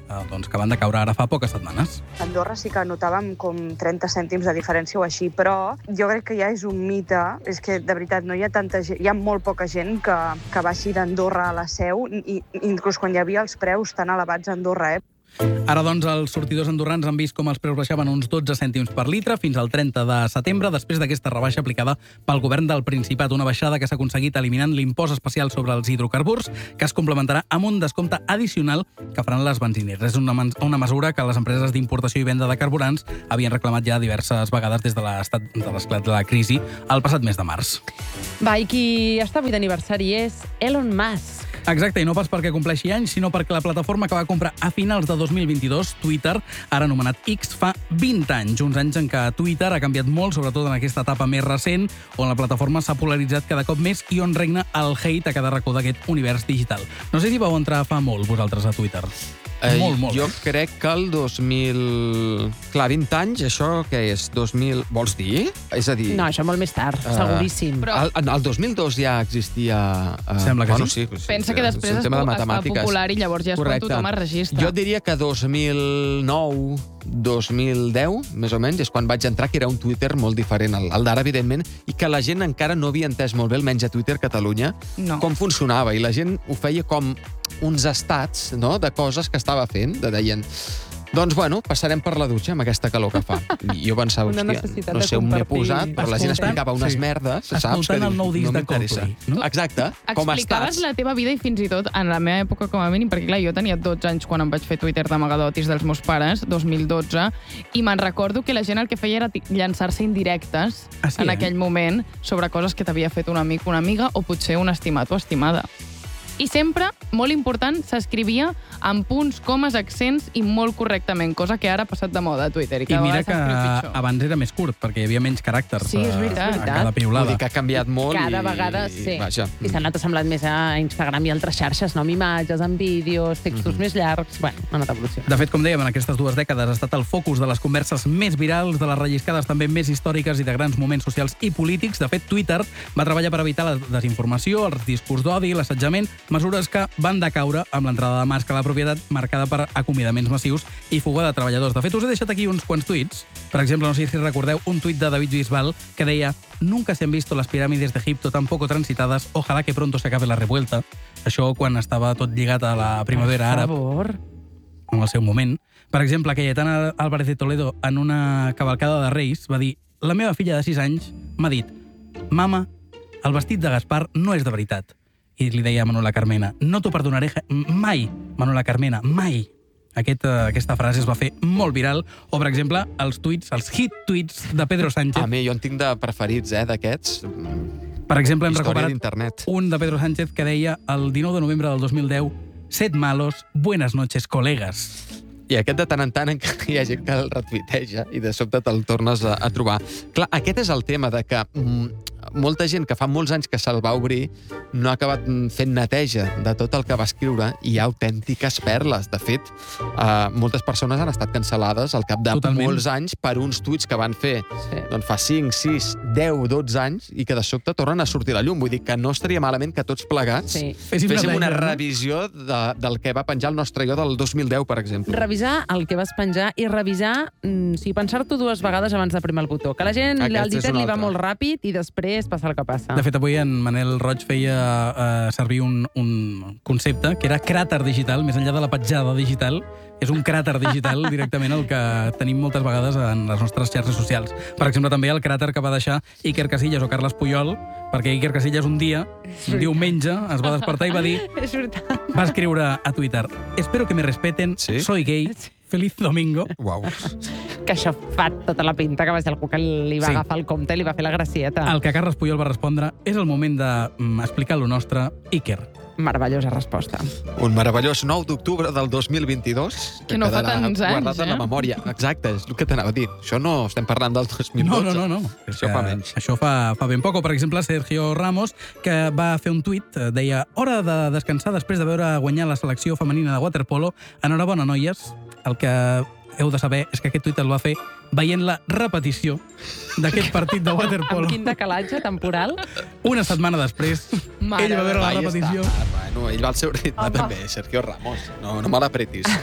eh, doncs, que van de caure ara fa poques setmanes. A Andorra sí que notàvem com trenta cèntims de diferència o així, però jo crec que ja és un mite. És que, de veritat, no hi ha tanta gent, hi ha molt poca gent que, que baixi d'Andorra a la Seu, i, inclús quan hi havia els preus tan elevats a Andorra, eh? Ara, doncs, els sortidors andorrans han vist com els preus baixaven uns dotze cèntims per litre fins al trenta de setembre, després d'aquesta rebaixa aplicada pel govern del Principat, una baixada que s'ha aconseguit eliminant l'impost especial sobre els hidrocarburs, que es complementarà amb un descompte addicional que faran les benzineres. És una, una mesura que les empreses d'importació i venda de carburants havien reclamat ja diverses vegades des de l'estat de l'esclat de la crisi el passat mes de març. Va, i qui està avui d'aniversari és Elon Musk. Exacte, i no pas perquè compleixi anys, sinó perquè la plataforma que va comprar a finals de dos mil vint-i-dos, Twitter, ara anomenat X, fa vint anys, uns anys en què Twitter ha canviat molt, sobretot en aquesta etapa més recent, on la plataforma s'ha polaritzat cada cop més i on regna el hate a cada racó d'aquest univers digital. No sé si vau entrar fa molt, vosaltres, a Twitter. Eh, molt, molt. Jo crec que el dos mil... Clar, vint anys, això què és? dos mil... Vols dir? És a dir... No, això molt més tard, uh, seguríssim. Però... El, el dos mil dos ja existia... Uh, Sembla que bueno, sí. sí. Pensa que després es, es fa popular i llavors ja és quan tothom es registra. Jo diria que dos mil nou, dos mil deu, més o menys, és quan vaig entrar, que era un Twitter molt diferent al, al d'ara, evidentment, i que la gent encara no havia entès molt bé, almenys a Twitter Catalunya, no. com funcionava. I la gent ho feia com uns estats, no?, de coses que estava fent, de deien... Doncs, bueno, passarem per la dutxa amb aquesta calor que fa. I jo pensava, hòstia, no sé on m'he posat, però la gent explicava unes sí. merdes, saps? Escoltant el nou disc no de Coldplay. No? Exacte, com explicaves estats. la teva vida i fins i tot en la meva època com a mínim, perquè clar, jo tenia dotze anys quan em vaig fer Twitter d'amagadotis dels meus pares, dos mil dotze, i me'n recordo que la gent el que feia era llançar-se indirectes ah, sí, en eh? aquell moment sobre coses que t'havia fet un amic o una amiga o potser un estimat o estimada. I sempre, molt important, s'escrivia amb punts, comes, accents i molt correctament, cosa que ara ha passat de moda a Twitter. I, I mira que abans era més curt, perquè hi havia menys caràcters sí, és veritat. a, a cada piulada. Vull dir que ha canviat molt. Cada i, vegada, i, sí. Vaja. I s'ha anat assemblant més a Instagram i altres xarxes, no? Amb imatges, amb vídeos, textos mm-hmm. més llargs... Bueno, ha anat evolucionant. De fet, com dèiem, en aquestes dues dècades ha estat el focus de les converses més virals, de les relliscades també més històriques i de grans moments socials i polítics. De fet, Twitter va treballar per evitar la desinformació, el discurs d'odi, l'assetjament, mesures que van decaure amb l'entrada de Musk a la propietat, marcada per acomiadaments massius i fuga de treballadors. De fet, us he deixat aquí uns quants tuits. Per exemple, no sé si recordeu un tuit de David Bisbal que deia: «Nunca se han visto las pirámides de Egipto tan poco transitadas, ojalá que pronto se acabe la revuelta». Això quan estava tot lligat a la primavera àrab. Per favor. En el seu moment. Per exemple, Cayetana Álvarez de Toledo, en una cavalcada de Reis, va dir: «La meva filla de sis anys m'ha dit: mama, el vestit de Gaspar no és de veritat». I li deia a Manuela Carmena: «No t'ho perdonaré mai, Manuela Carmena, mai». Aquest, aquesta frase es va fer molt viral. O, per exemple, els tuits, els hit tuits de Pedro Sánchez. A mi, jo en tinc de preferits, eh, d'aquests. Per exemple, hem Història recuperat un de Pedro Sánchez que deia el dinou de novembre del dos mil deu: «Set malos, buenas noches, colegas». I aquest de tant en tant encara hi ha gent que el retuiteja i de sobte te'l tornes a, a trobar. Clar, aquest és el tema de que mm, molta gent que fa molts anys que se'l va obrir no ha acabat fent neteja de tot el que va escriure i hi ha autèntiques perles. De fet, uh, moltes persones han estat cancel·lades al cap de Totalment. molts anys per uns tuits que van fer sí. doncs fa cinc, sis, deu, dotze anys i que de sobte tornen a sortir a la llum. Vull dir que no estaria malament que tots plegats sí. féssim, féssim una, una revisió de, del que va penjar el nostre jo del dos mil deu, per exemple. Revisar el que vas penjar i revisar, mm, sí, pensar-t'ho dues vegades abans de primar el botó. Que la gent, Aquest al ditet li va molt ràpid i després passa el que passa. De fet, avui en Manel Roig feia uh, servir un, un concepte que era cràter digital, més enllà de la petjada digital. És un cràter digital directament el que tenim moltes vegades en les nostres xarxes socials. Per exemple, també el cràter que va deixar Iker Casillas o Carles Puyol, perquè Iker Casillas un dia, un diumenge, es va despertar i va dir... És veritat. Va escriure a Twitter: «Espero que me respeten, ¿Sí? soy gay, feliz domingo». Uau. Que això fa tota la pinta que va ser algú que li va sí. agafar el compte i li va fer la gracieta. El que Carles Puyol va respondre: «És el moment d'explicar lo nostre, Iker». Meravellosa resposta. Un meravellós nou d'octubre del dos mil vint-i-dos que, que no fa tants anys, guardat eh? en la memòria. Exacte, és el que t'anava a dir. Això no estem parlant del dos mil dotze. No, no, no. no. Això fa menys. Això fa, fa ben poc. O, per exemple, Sergio Ramos, que va fer un tuit, deia: «Hora de descansar després de veure guanyar la selecció femenina de waterpolo. Enhorabona, noies». El que heu de saber és que aquest tuit el va fer veient la repetició d'aquest partit de waterpolo. Amb quin decalatge temporal? Una setmana després, Mare ell va veure la repetició. Bueno, ell va al seu ritme, Home. també, Sergio Ramos. No, no me l'apretis.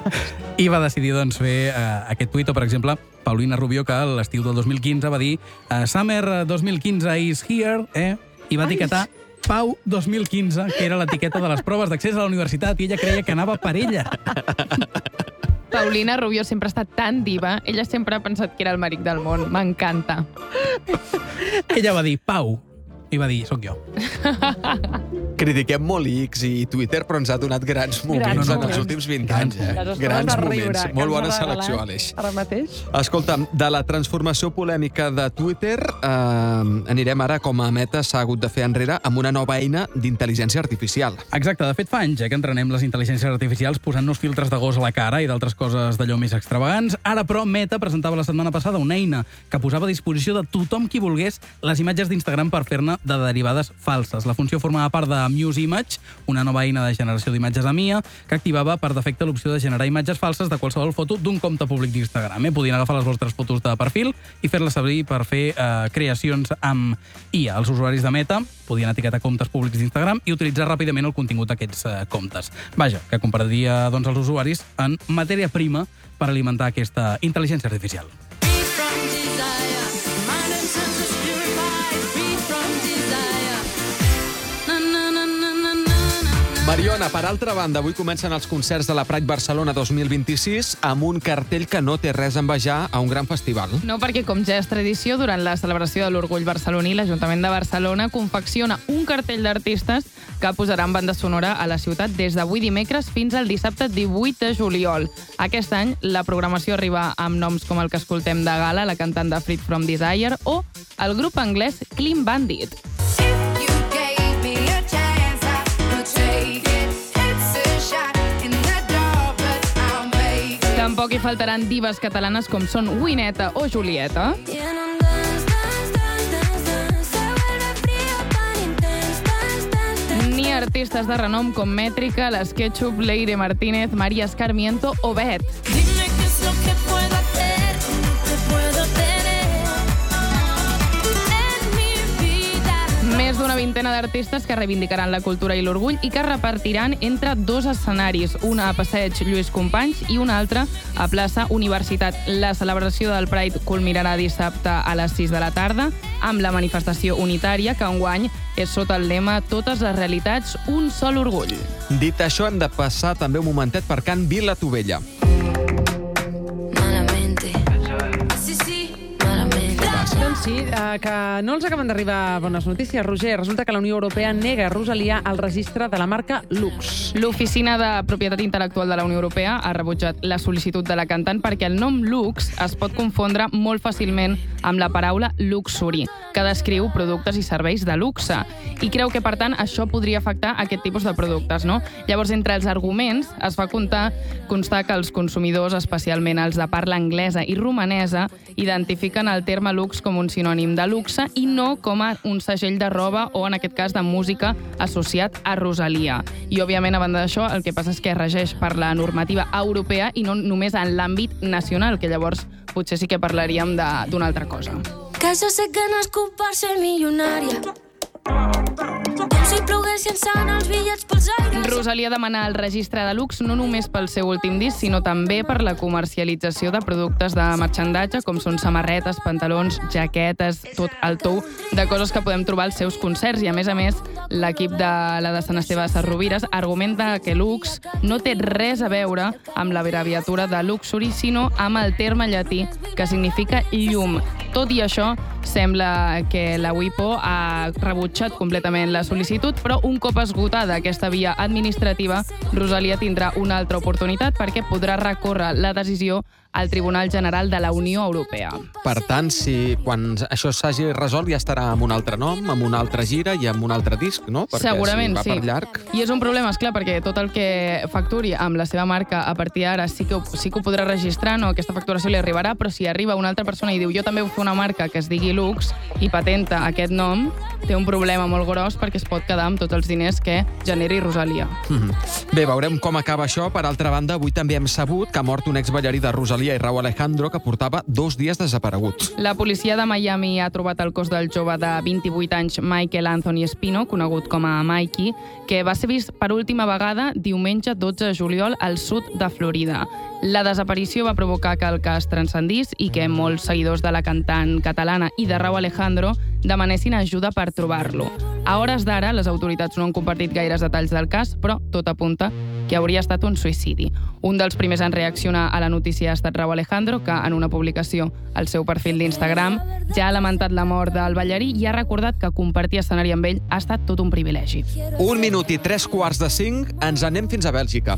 I va decidir doncs, fer uh, aquest tuit, o per exemple, Paulina Rubio, que l'estiu del dos mil quinze va dir uh, Summer dos mil quinze is here, eh? I va etiquetar Pau dos mil quinze, que era l'etiqueta de les proves d'accés a la universitat, i ella creia que anava per ella. Paulina Rubio sempre ha estat tan diva. Ella sempre ha pensat que era el marit del món. M'encanta. Ella va dir Pau, i va dir, soc jo. Critiquem molt X i Twitter, però ens ha donat grans moments Grans en moments. els últims vint anys. Eh? Les Grans estones de moments. riure que Molt ens bona ha regalat selecció, Aleix. Ara mateix. Escolta'm, de la transformació polèmica de Twitter eh, anirem ara, com a Meta s'ha hagut de fer enrere, amb una nova eina d'intel·ligència artificial. Exacte, de fet fa anys eh, que entrenem les intel·ligències artificials posant-nos filtres de gos a la cara i d'altres coses d'allò més extravagants. Ara, però, Meta presentava la setmana passada una eina que posava a disposició de tothom qui volgués les imatges d'Instagram per fer-ne de derivades falses. La funció formava part de Muse Image, una nova eina de generació d'imatges a Mia, que activava per defecte l'opció de generar imatges falses de qualsevol foto d'un compte públic d'Instagram. Eh? Podien agafar les vostres fotos de perfil i fer-les servir per fer eh, creacions amb I A. Els usuaris de Meta podien etiquetar comptes públics d'Instagram i utilitzar ràpidament el contingut d'aquests eh, comptes. Vaja, que compraria doncs, els usuaris en matèria prima per alimentar aquesta intel·ligència artificial. Mariona, per altra banda, avui comencen els concerts de la Pride Barcelona dos mil vint-i-sis amb un cartell que no té res a envejar a un gran festival. No, perquè, com ja és tradició, durant la celebració de l'Orgull Barceloní, l'Ajuntament de Barcelona confecciona un cartell d'artistes que posaran banda sonora a la ciutat des d'avui dimecres fins al dissabte divuit de juliol. Aquest any, la programació arriba amb noms com el que escoltem de Gala, la cantant de Freed from Desire, o el grup anglès Clean Bandit. Tampoc hi faltaran divas catalanes com són Wineta o Julieta. Ni artistes de renom com Mètrica, Les Ketchup, Leire Martínez, María Escarmiento o Bet. Dime qué es lo que puedo hacer, no te puedo tener en mi vida. Més d'una vintena d'artistes que reivindicaran la cultura i l'orgull i que repartiran entre dos escenaris, una a Passeig Lluís Companys i una altra a plaça Universitat. La celebració del Pride culminarà dissabte a les sis de la tarda amb la manifestació unitària que enguany és sota el lema Totes les realitats, un sol orgull. Dit això, hem de passar també un momentet per Can Vila Tovella. Doncs sí, eh, que no ens acaben d'arribar bones notícies, Roger. Resulta que la Unió Europea nega a Rosalia el registre de la marca Lux. L'Oficina de Propietat Intel·lectual de la Unió Europea ha rebutjat la sol·licitud de la cantant perquè el nom Lux es pot confondre molt fàcilment amb la paraula luxury, que descriu productes i serveis de luxe. I creu que, per tant, això podria afectar aquest tipus de productes, no? Llavors, entre els arguments, es fa comptar, constar que els consumidors, especialment els de parla anglesa i romanesa, identifiquen el terme lux com un sinònim de luxe i no com a un segell de roba o, en aquest cas, de música associat a Rosalia. I, òbviament, a banda d'això, el que passa és que es regeix per la normativa europea i no només en l'àmbit nacional, que llavors potser sí que parlaríem d'una altra cosa. Que jo sé que no és culpa per ser milionària. Com si ploguessin sant els bitllets pels aires. Rosalia demana el registre de Lux no només pel seu últim disc, sinó també per la comercialització de productes de marxandatge, com són samarretes, pantalons, jaquetes, tot el tou de coses que podem trobar als seus concerts. I, a més a més, l'equip de la de Sant Esteve de Sesrovires argumenta que Lux no té res a veure amb l'abreviatura de luxury, sinó amb el terme llatí que significa llum. Tot i això, sembla que la WIPO ha rebutjat completament la sol·licitud, però un cop esgotada aquesta via administrativa, Rosalia tindrà una altra oportunitat perquè podrà recórrer la decisió al Tribunal General de la Unió Europea. Per tant, si quan això s'hagi resolt ja estarà amb un altre nom, amb una altra gira i amb un altre disc, no? Perquè segurament, si va sí. per llarg... I és un problema, esclar, perquè tot el que facturi amb la seva marca a partir d'ara sí, que ho, sí que ho podrà registrar, no? Aquesta facturació li arribarà, però si arriba una altra persona i diu jo també vull fer una marca que es digui Lux i patenta aquest nom, té un problema molt gros perquè es pot quedar amb tots els diners que generi Rosalia. Mm-hmm. Bé, veurem com acaba això. Per altra banda, avui també hem sabut que ha mort un exballarí de Rosalia Rosalía i Rauw Alejandro, que portava dos dies desapareguts. La policia de Miami ha trobat el cos del jove de vint-i-vuit anys Michael Anthony Espino, conegut com a Mikey, que va ser vist per última vegada diumenge dotze de juliol al sud de Florida. La desaparició va provocar que el cas transcendís i que molts seguidors de la cantant catalana i de Rauw Alejandro demanessin ajuda per trobar-lo. A hores d'ara, les autoritats no han compartit gaires detalls del cas, però tot apunta que hauria estat un suïcidi. Un dels primers en reaccionar a la notícia ha estat Rauw Alejandro, que en una publicació al seu perfil d'Instagram ja ha lamentat la mort del ballarí i ha recordat que compartir escenari amb ell ha estat tot un privilegi. Un minut i tres quarts de cinc, ens anem fins a Bèlgica.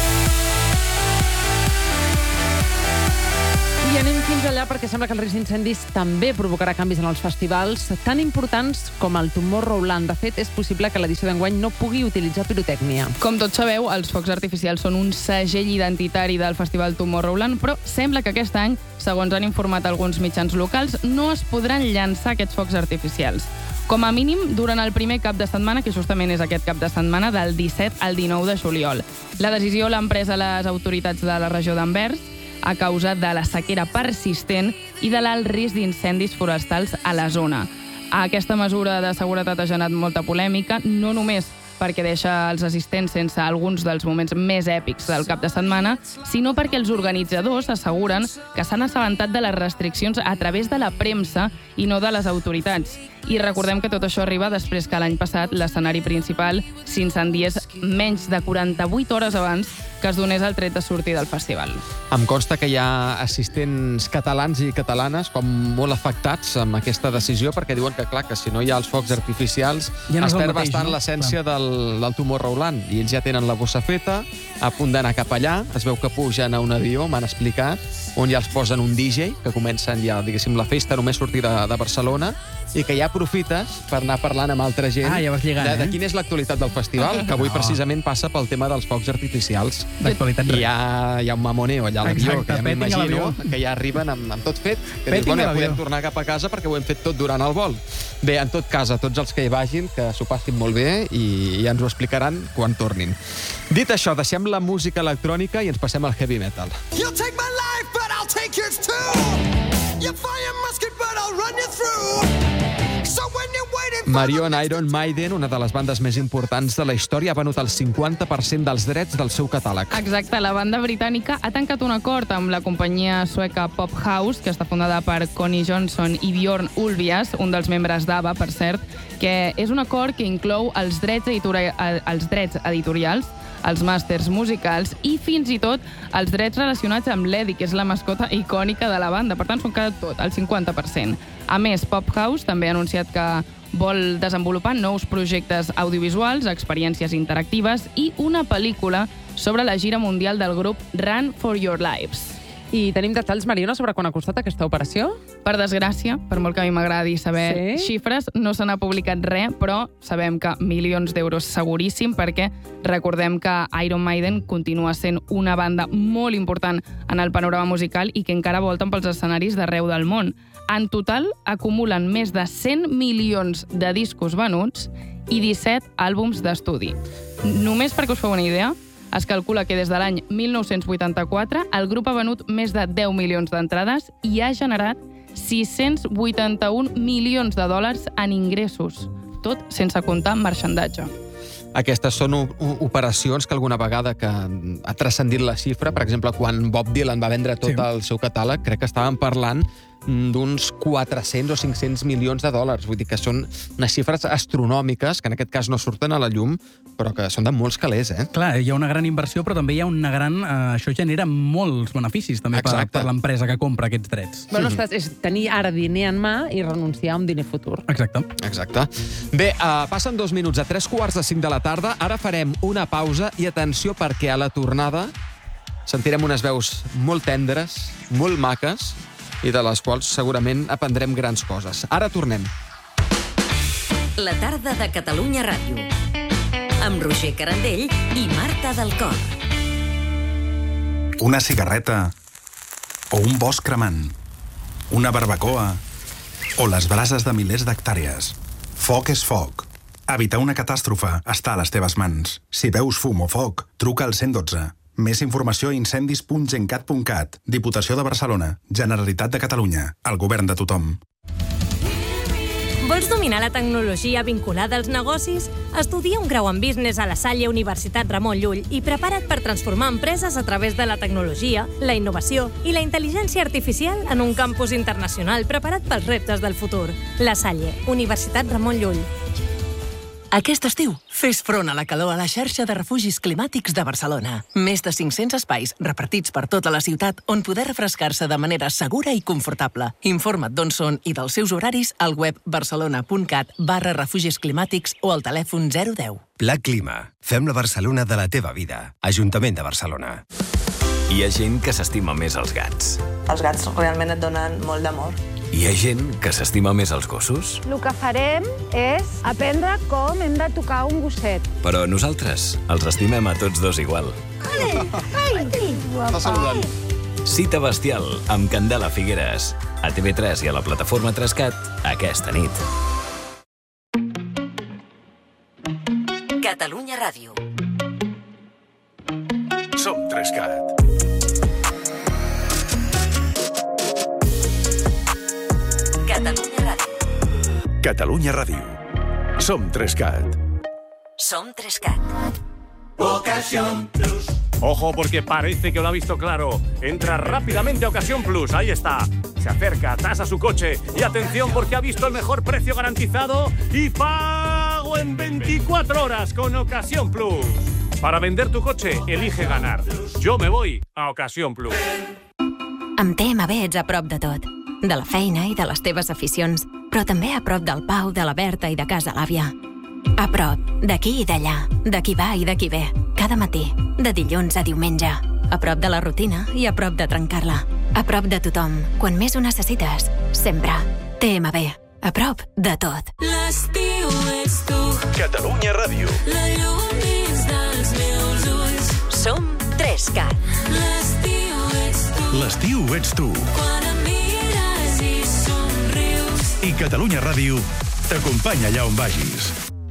I anem fins allà perquè sembla que el risc d'incendis també provocarà canvis en els festivals tan importants com el Tomorrowland. De fet, és possible que l'edició d'enguany no pugui utilitzar pirotècnia. Com tots sabeu, els focs artificials són un segell identitari del festival Tomorrowland, però sembla que aquest any, segons han informat alguns mitjans locals, no es podran llançar aquests focs artificials. Com a mínim, durant el primer cap de setmana, que justament és aquest cap de setmana, del disset al dinou de juliol. La decisió l'han pres a les autoritats de la regió d'Anvers a causa de la sequera persistent i de l'alt risc d'incendis forestals a la zona. Aquesta mesura de seguretat ha generat molta polèmica, no només perquè deixa els assistents sense alguns dels moments més èpics del cap de setmana, sinó perquè els organitzadors asseguren que s'han assabentat de les restriccions a través de la premsa i no de les autoritats. I recordem que tot això arriba després que l'any passat l'escenari principal s'incendiés menys de quaranta-vuit hores abans que es donés el tret de sortir del festival. Em consta que hi ha assistents catalans i catalanes com molt afectats amb aquesta decisió, perquè diuen que, clar, que si no hi ha els focs artificials ja no es perd bastant no? l'essència del, del Tomorrowland. I ells ja tenen la bossa feta, a punt d'anar cap allà, es veu que pugen a un avió, m'han explicat, on ja els posen un D J, que comencen ja, diguéssim, la festa només sortir de, de Barcelona, i que ja aprofites per anar parlant amb altra gent ah, ja vas lligant, de, de eh? quina és l'actualitat del festival, que avui precisament passa pel tema dels focs artificials. D'actualitat res. I hi ha, hi ha un mamoneo allà a l'avió, que ja m'imagino que ja arriben amb, amb tot fet. Que dius, bueno, ja podem tornar cap a casa perquè ho hem fet tot durant el vol. Bé, en tot cas, a tots els que hi vagin, que s'ho passin molt bé i ja ens ho explicaran quan tornin. Dit això, deixem la música electrònica i ens passem al heavy metal. You'll take my life, but I'll take yours too. You fire musket, but I'll run you through. Marion Iron Maiden, una de les bandes més importants de la història, ha venut el cinquanta per cent dels drets del seu catàleg. Exacte, la banda britànica ha tancat un acord amb la companyia sueca Pop House, que està fundada per Connie Johnson i Björn Ulvaeus, un dels membres d'ABBA, per cert, que és un acord que inclou els drets, editori els drets editorials, els màsters musicals i fins i tot els drets relacionats amb l'Eddie, que és la mascota icònica de la banda. Per tant, s'ho han quedat tot, el cinquanta per cent. A més, Pop House també ha anunciat que vol desenvolupar nous projectes audiovisuals, experiències interactives i una pel·lícula sobre la gira mundial del grup Run for Your Lives. I tenim detalls, Mariona, sobre quan ha costat aquesta operació? Per desgràcia, per molt que a mi m'agradi saber sí? xifres, no se n'ha publicat res, però sabem que milions d'euros seguríssim, perquè recordem que Iron Maiden continua sent una banda molt important en el panorama musical i que encara volten pels escenaris d'arreu del món. En total, acumulen més de cent milions de discos venuts i disset àlbums d'estudi. Només perquè us feu una idea, es calcula que des de l'any mil nou-cents vuitanta-quatre el grup ha venut més de deu milions d'entrades i ha generat sis-cents vuitanta-un milions de dòlars en ingressos, tot sense comptar marxandatge. Aquestes són operacions que alguna vegada que ha transcendit la xifra, per exemple, quan Bob Dylan va vendre tot sí. el seu catàleg, crec que estàvem parlant d'uns quatre-cents o cinc-cents milions de dòlars. Vull dir que són unes xifres astronòmiques, que en aquest cas no surten a la llum, però que són de molts calés, eh? Clar, hi ha una gran inversió, però també hi ha una gran... Eh, això genera molts beneficis, també, per, per l'empresa que compra aquests drets. Bueno, ostres, és tenir ara diner en mà i renunciar a un diner futur. Exacte. Exacte. Bé, uh, passen dos minuts a tres quarts de cinc de la tarda. Ara farem una pausa i atenció perquè a la tornada sentirem unes veus molt tendres, molt maques, i de les quals segurament aprendrem grans coses. Ara tornem. La tarda de Catalunya Ràdio, amb Roger Carandell i Marta del Cor. Una cigarreta o un bosc cremant, una barbacoa o les brases de milers d'hectàrees. Foc és foc. Evitar una catàstrofe està a les teves mans. Si veus fum o foc, truca al cent dotze. Més informació a incendis punt gencat punt cat. Diputació de Barcelona. Generalitat de Catalunya. El govern de tothom. Vols dominar la tecnologia vinculada als negocis? Estudia un grau en Business a la Salle Universitat Ramon Llull i prepara't per transformar empreses a través de la tecnologia, la innovació i la intel·ligència artificial en un campus internacional preparat pels reptes del futur. La Salle, Universitat Ramon Llull. Aquest estiu, fes front a la calor a la xarxa de refugis climàtics de Barcelona. Més de cinc-cents espais repartits per tota la ciutat on poder refrescar-se de manera segura i confortable. Informa't d'on són i dels seus horaris al web barcelona.cat barra refugis climàtics o al telèfon zero deu. Pla Clima. Fem la Barcelona de la teva vida. Ajuntament de Barcelona. Hi ha gent que s'estima més els gats. Els gats realment et donen molt d'amor. Hi ha gent que s'estima més els gossos. El que farem és aprendre com hem de tocar un gosset. Però nosaltres els estimem a tots dos igual. Ole! Ai, Està saludant. Cita bestial amb Candela Figueres. A T V tres i a la plataforma Trescat aquesta nit. Catalunya Ràdio. Som Trescat. Catalunya Ràdio. Catalunya Ràdio. Som Trescat. Som Trescat. Ocasión Plus. Ojo, porque parece que lo ha visto claro. Entra rápidamente a Ocasión Plus. Ahí está. Se acerca, tasa su coche. Y atención, porque ha visto el mejor precio garantizado y pago en veinticuatro horas con Ocasión Plus. Para vender tu coche, elige ganar. Yo me voy a Ocasión Plus. Amb T M B ets a prop de tot. De la feina i de les teves aficions, però també a prop del Pau, de la Berta i de casa l'àvia. A prop, d'aquí i d'allà, de qui va i de qui ve, cada matí, de dilluns a diumenge. A prop de la rutina i a prop de trencar-la. A prop de tothom, quan més ho necessites, sempre. T M B, a prop de tot. L'estiu ets tu. Catalunya Ràdio. La llum dins dels meus ulls. Som Trescat. L'estiu ets tu. L'estiu ets tu. Quan em mires i somrius. I Catalunya Ràdio t'acompanya allà on vagis.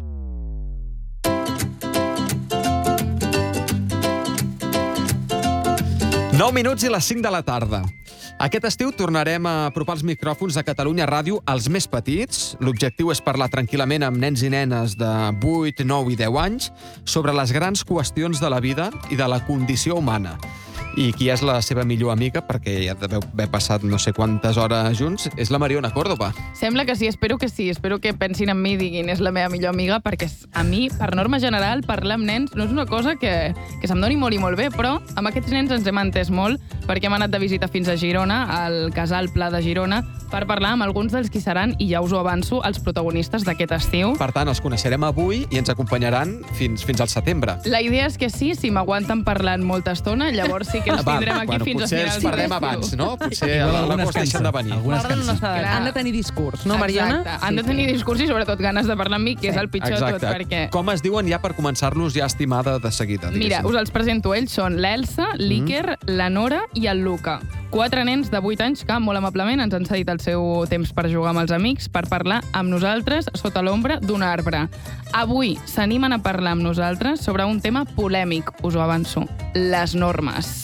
nou minuts i les cinc de la tarda. Aquest estiu tornarem a apropar els micròfons de Catalunya Ràdio als més petits. L'objectiu és parlar tranquil·lament amb nens i nenes de vuit, nou i deu anys sobre les grans qüestions de la vida i de la condició humana. I qui és la seva millor amiga, perquè ja deveu haver passat no sé quantes hores junts, és la Mariona Córdoba. Sembla que sí, espero que sí. Espero que pensin en mi i diguin és la meva millor amiga, perquè a mi, per norma general, parlar amb nens no és una cosa que, que se'm doni molt i molt bé, però amb aquests nens ens hem entès molt, perquè hem anat de visita fins a Girona, al Casal Pla de Girona, per parlar amb alguns dels qui seran, i ja us ho avanço, els protagonistes d'aquest estiu. Per tant, els coneixerem avui i ens acompanyaran fins, fins al setembre. La idea és que sí, si m'aguanten parlant molta estona, llavors sí que els tindrem aquí bueno, fins a finals d'estiu. Potser els parlem abans, no? Potser a l'agost deixen de venir. Han de tenir discurs, no, Mariona? Exacte. Han de tenir discurs i sobretot ganes de parlar amb mi, que és el pitjor de tot, perquè... Com es diuen ja per començar-los ja estimada de seguida? Mira, us els presento. Ells són l'Elsa, l'Iker, la Nora i el Luca. Quatre nens de vuit anys que, molt amablement, ens han cedit el seu temps per jugar amb els amics, per parlar amb nosaltres sota l'ombra d'un arbre. Avui s'animen a parlar amb nosaltres sobre un tema polèmic, us ho avanço, les normes.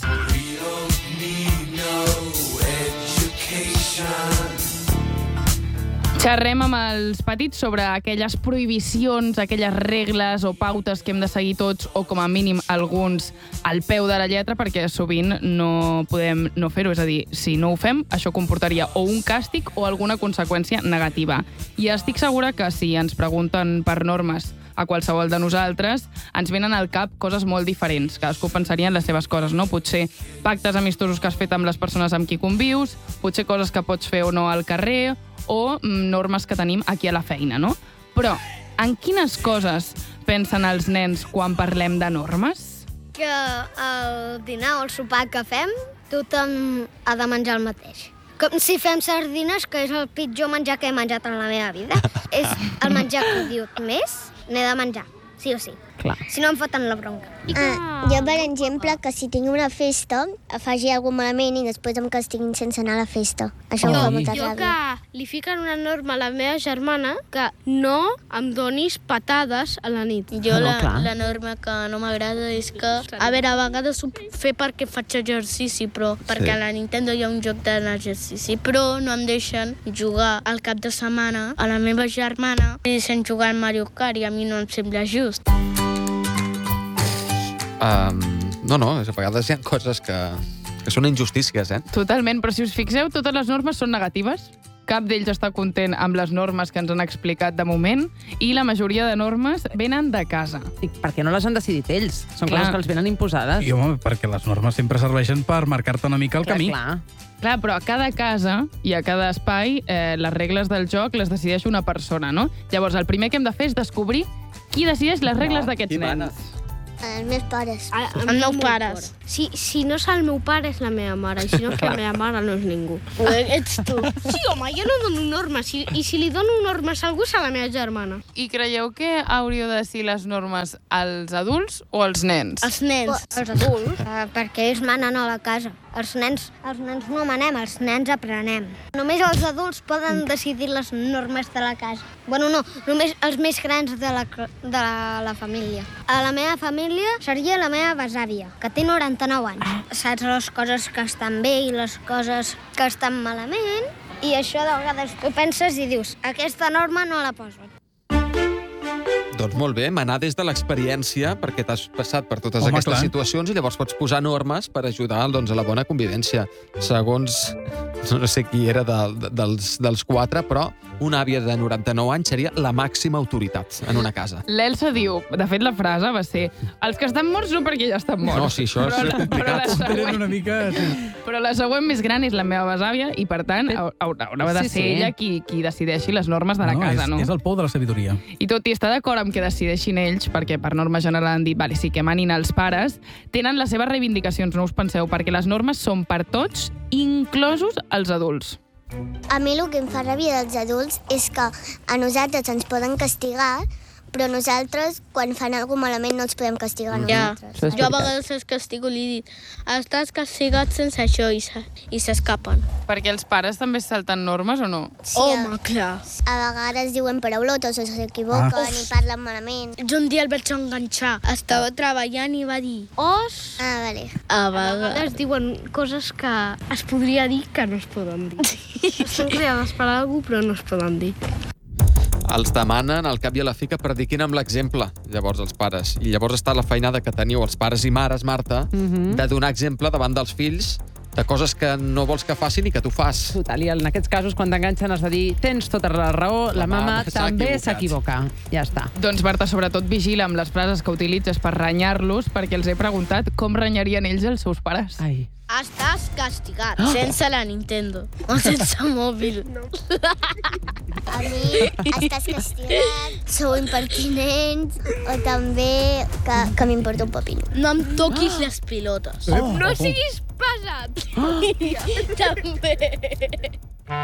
Xerrem amb els petits sobre aquelles prohibicions, aquelles regles o pautes que hem de seguir tots, o com a mínim alguns al peu de la lletra, perquè sovint no podem no fer-ho. És a dir, si no ho fem, això comportaria o un càstig o alguna conseqüència negativa. I estic segura que si ens pregunten per normes a qualsevol de nosaltres, ens venen al cap coses molt diferents. Cadascú pensaria en les seves coses, no? Potser pactes amistosos que has fet amb les persones amb qui convius, potser coses que pots fer o no al carrer, o normes que tenim aquí a la feina, no? Però en quines coses pensen els nens quan parlem de normes? Que al dinar o al sopar que fem, tothom ha de menjar el mateix. Com si fem sardines, que és el pitjor menjar que he menjat en la meva vida. És el menjar que diu més, n'he de menjar. sí o sí. Clar. Si no em foten la bronca. Ah, jo, per exemple, que si tinc una festa, faci alguna malament i després em castiguin sense anar a la festa. Això em fa molta Jo ràbia. que li fiquen una norma a la meva germana que no em donis patades a la nit. Jo No, la, clar. la norma que no m'agrada és que, a veure, a vegades ho puc fer perquè faig exercici, però perquè a la Nintendo hi ha un joc d'exercici, però no em deixen jugar al cap de setmana a la meva germana i deixen jugar al Mario Kart i a mi no em sembla just. Um, no, no, a vegades hi ha coses que, que són injustícies, eh? Totalment, però si us fixeu, totes les normes són negatives. Cap d'ells està content amb les normes que ens han explicat de moment i la majoria de normes venen de casa. I perquè no les han decidit ells. Són Clar. coses que els venen imposades. I, home, perquè les normes sempre serveixen per marcar-te una mica el Clar, camí. clar. Clar, però a cada casa i a cada espai eh, les regles del joc les decideix una persona, no? Llavors, el primer que hem de fer és descobrir qui decideix les regles d'aquests nens. Els meus pares. Els meus pares. Si, si no és el meu pare, és la meva mare. I si no és la meva mare, no és ningú. Ets tu. Sí, home, jo no dono normes. I, i si li dono normes a algú, és a la meva germana. I creieu que hauríeu de decidir les normes als adults o als nens? Els nens. Els adults, uh, perquè ells manen a la casa. Els nens, els nens no manem, els nens aprenem. Només els adults poden decidir les normes de la casa. Bueno, no, només els més grans de la, de la, la família. A la meva família seria la meva besàvia, que té noranta-nou anys. Saps les coses que estan bé i les coses que estan malament, i això de vegades tu penses i dius, aquesta norma no la poso. Doncs molt bé, manar des de l'experiència, perquè t'has passat per totes Home, aquestes clar. situacions i llavors pots posar normes per ajudar doncs, a la bona convivència. Segons, no sé qui era de, de, dels, dels quatre, però una àvia de noranta-nou anys seria la màxima autoritat en una casa. L'Elsa diu, de fet la frase va ser els que estan morts no perquè ja estan morts. No, sí, això és Però la- complicat. però la següent- Una mica... Sí. Però la següent més gran és la meva besàvia i, per tant, hau- haurà haurà de Sí, ser sí. ella qui, qui decideixi les normes de la casa, és, no? És el pou de la sabidoria. I tot i estar d'acord amb que decideixin ells, perquè per norma general han dit, vale, sí que manin els pares, tenen les seves reivindicacions, no us penseu, perquè les normes són per tots, inclosos els adults. A mi el que em fa ràbia dels adults és que a nosaltres ens poden castigar, però nosaltres, quan fan alguna malament, no els podem castigar a Ja, nosaltres. jo a vegades els castigo i li dic estàs castigat sense això i se- i s'escapen. Perquè els pares també es salten normes o no? Sí, Home, clar. A vegades diuen paraulotes o s'equivoquen Ah. i parlen malament. Jo un dia el vaig enganxar. Estava treballant i va dir os. Ah, vale. A vegades diuen coses que es podria dir que no es poden dir. Són creades per algú, però no es poden dir. Els demanen al cap i a la fi que prediquin amb l'exemple, llavors, els pares. I llavors està la feinada que teniu els pares i mares, Marta, Mhm. de donar exemple davant dels fills de coses que no vols que facin i que tu fas. Total, i en aquests casos, quan t'enganxen, has de dir tens tota la raó, la, La mama mama s'ha també equivocat. s'equivoca. Ja està. Doncs, Marta, sobretot vigila amb les frases que utilitzes per renyar-los, perquè els he preguntat com renyarien ells els seus pares. Ai. Estàs castigat. Sense la Nintendo. O sense mòbil. No. A mi estàs castigat, sou impertinents, o també que, que m'importa un pepino. No em toquis les pilotes. Oh. No siguis pesat. També.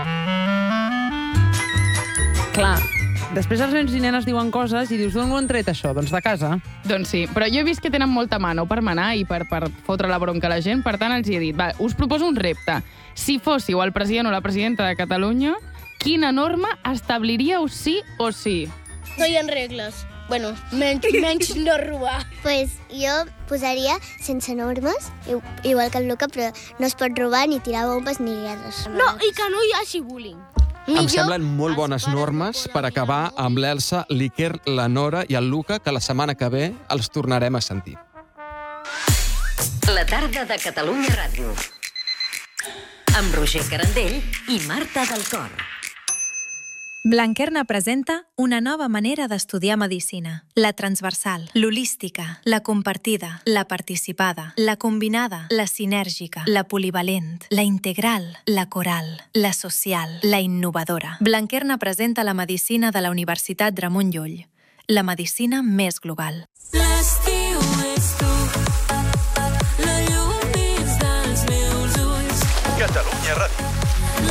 Clar, després els nens i nenes diuen coses i dius, d'on ho han tret això? Doncs de casa. Doncs sí, però jo he vist que tenen molta mà, no per manar i per, per fotre la bronca a la gent, per tant els hi he dit, va, us proposo un repte. Si fóssiu el president o la presidenta de Catalunya, quina norma establiríeu sí o sí? No hi ha regles. Bueno, menys, menys no robar. Pues jo posaria sense normes, i- igual que el Luca, però no es pot robar ni tirar bombes ni guerres. No, i que no hi hagi bullying. Em semblen molt bones normes per acabar amb l'Elsa, l'Iker, la Nora i el Luca, que la setmana que ve els tornarem a sentir. La tarda de Catalunya Ràdio. Amb Roger Carandell i Marta del Cor. Blanquerna presenta una nova manera d'estudiar medicina. La transversal, l'holística, la compartida, la participada, la combinada, la sinèrgica, la polivalent, la integral, la coral, la social, la innovadora. Blanquerna presenta la medicina de la Universitat Ramon Llull. La medicina més global. L'estiu és tu, la llum dins dels meus ulls. Catalunya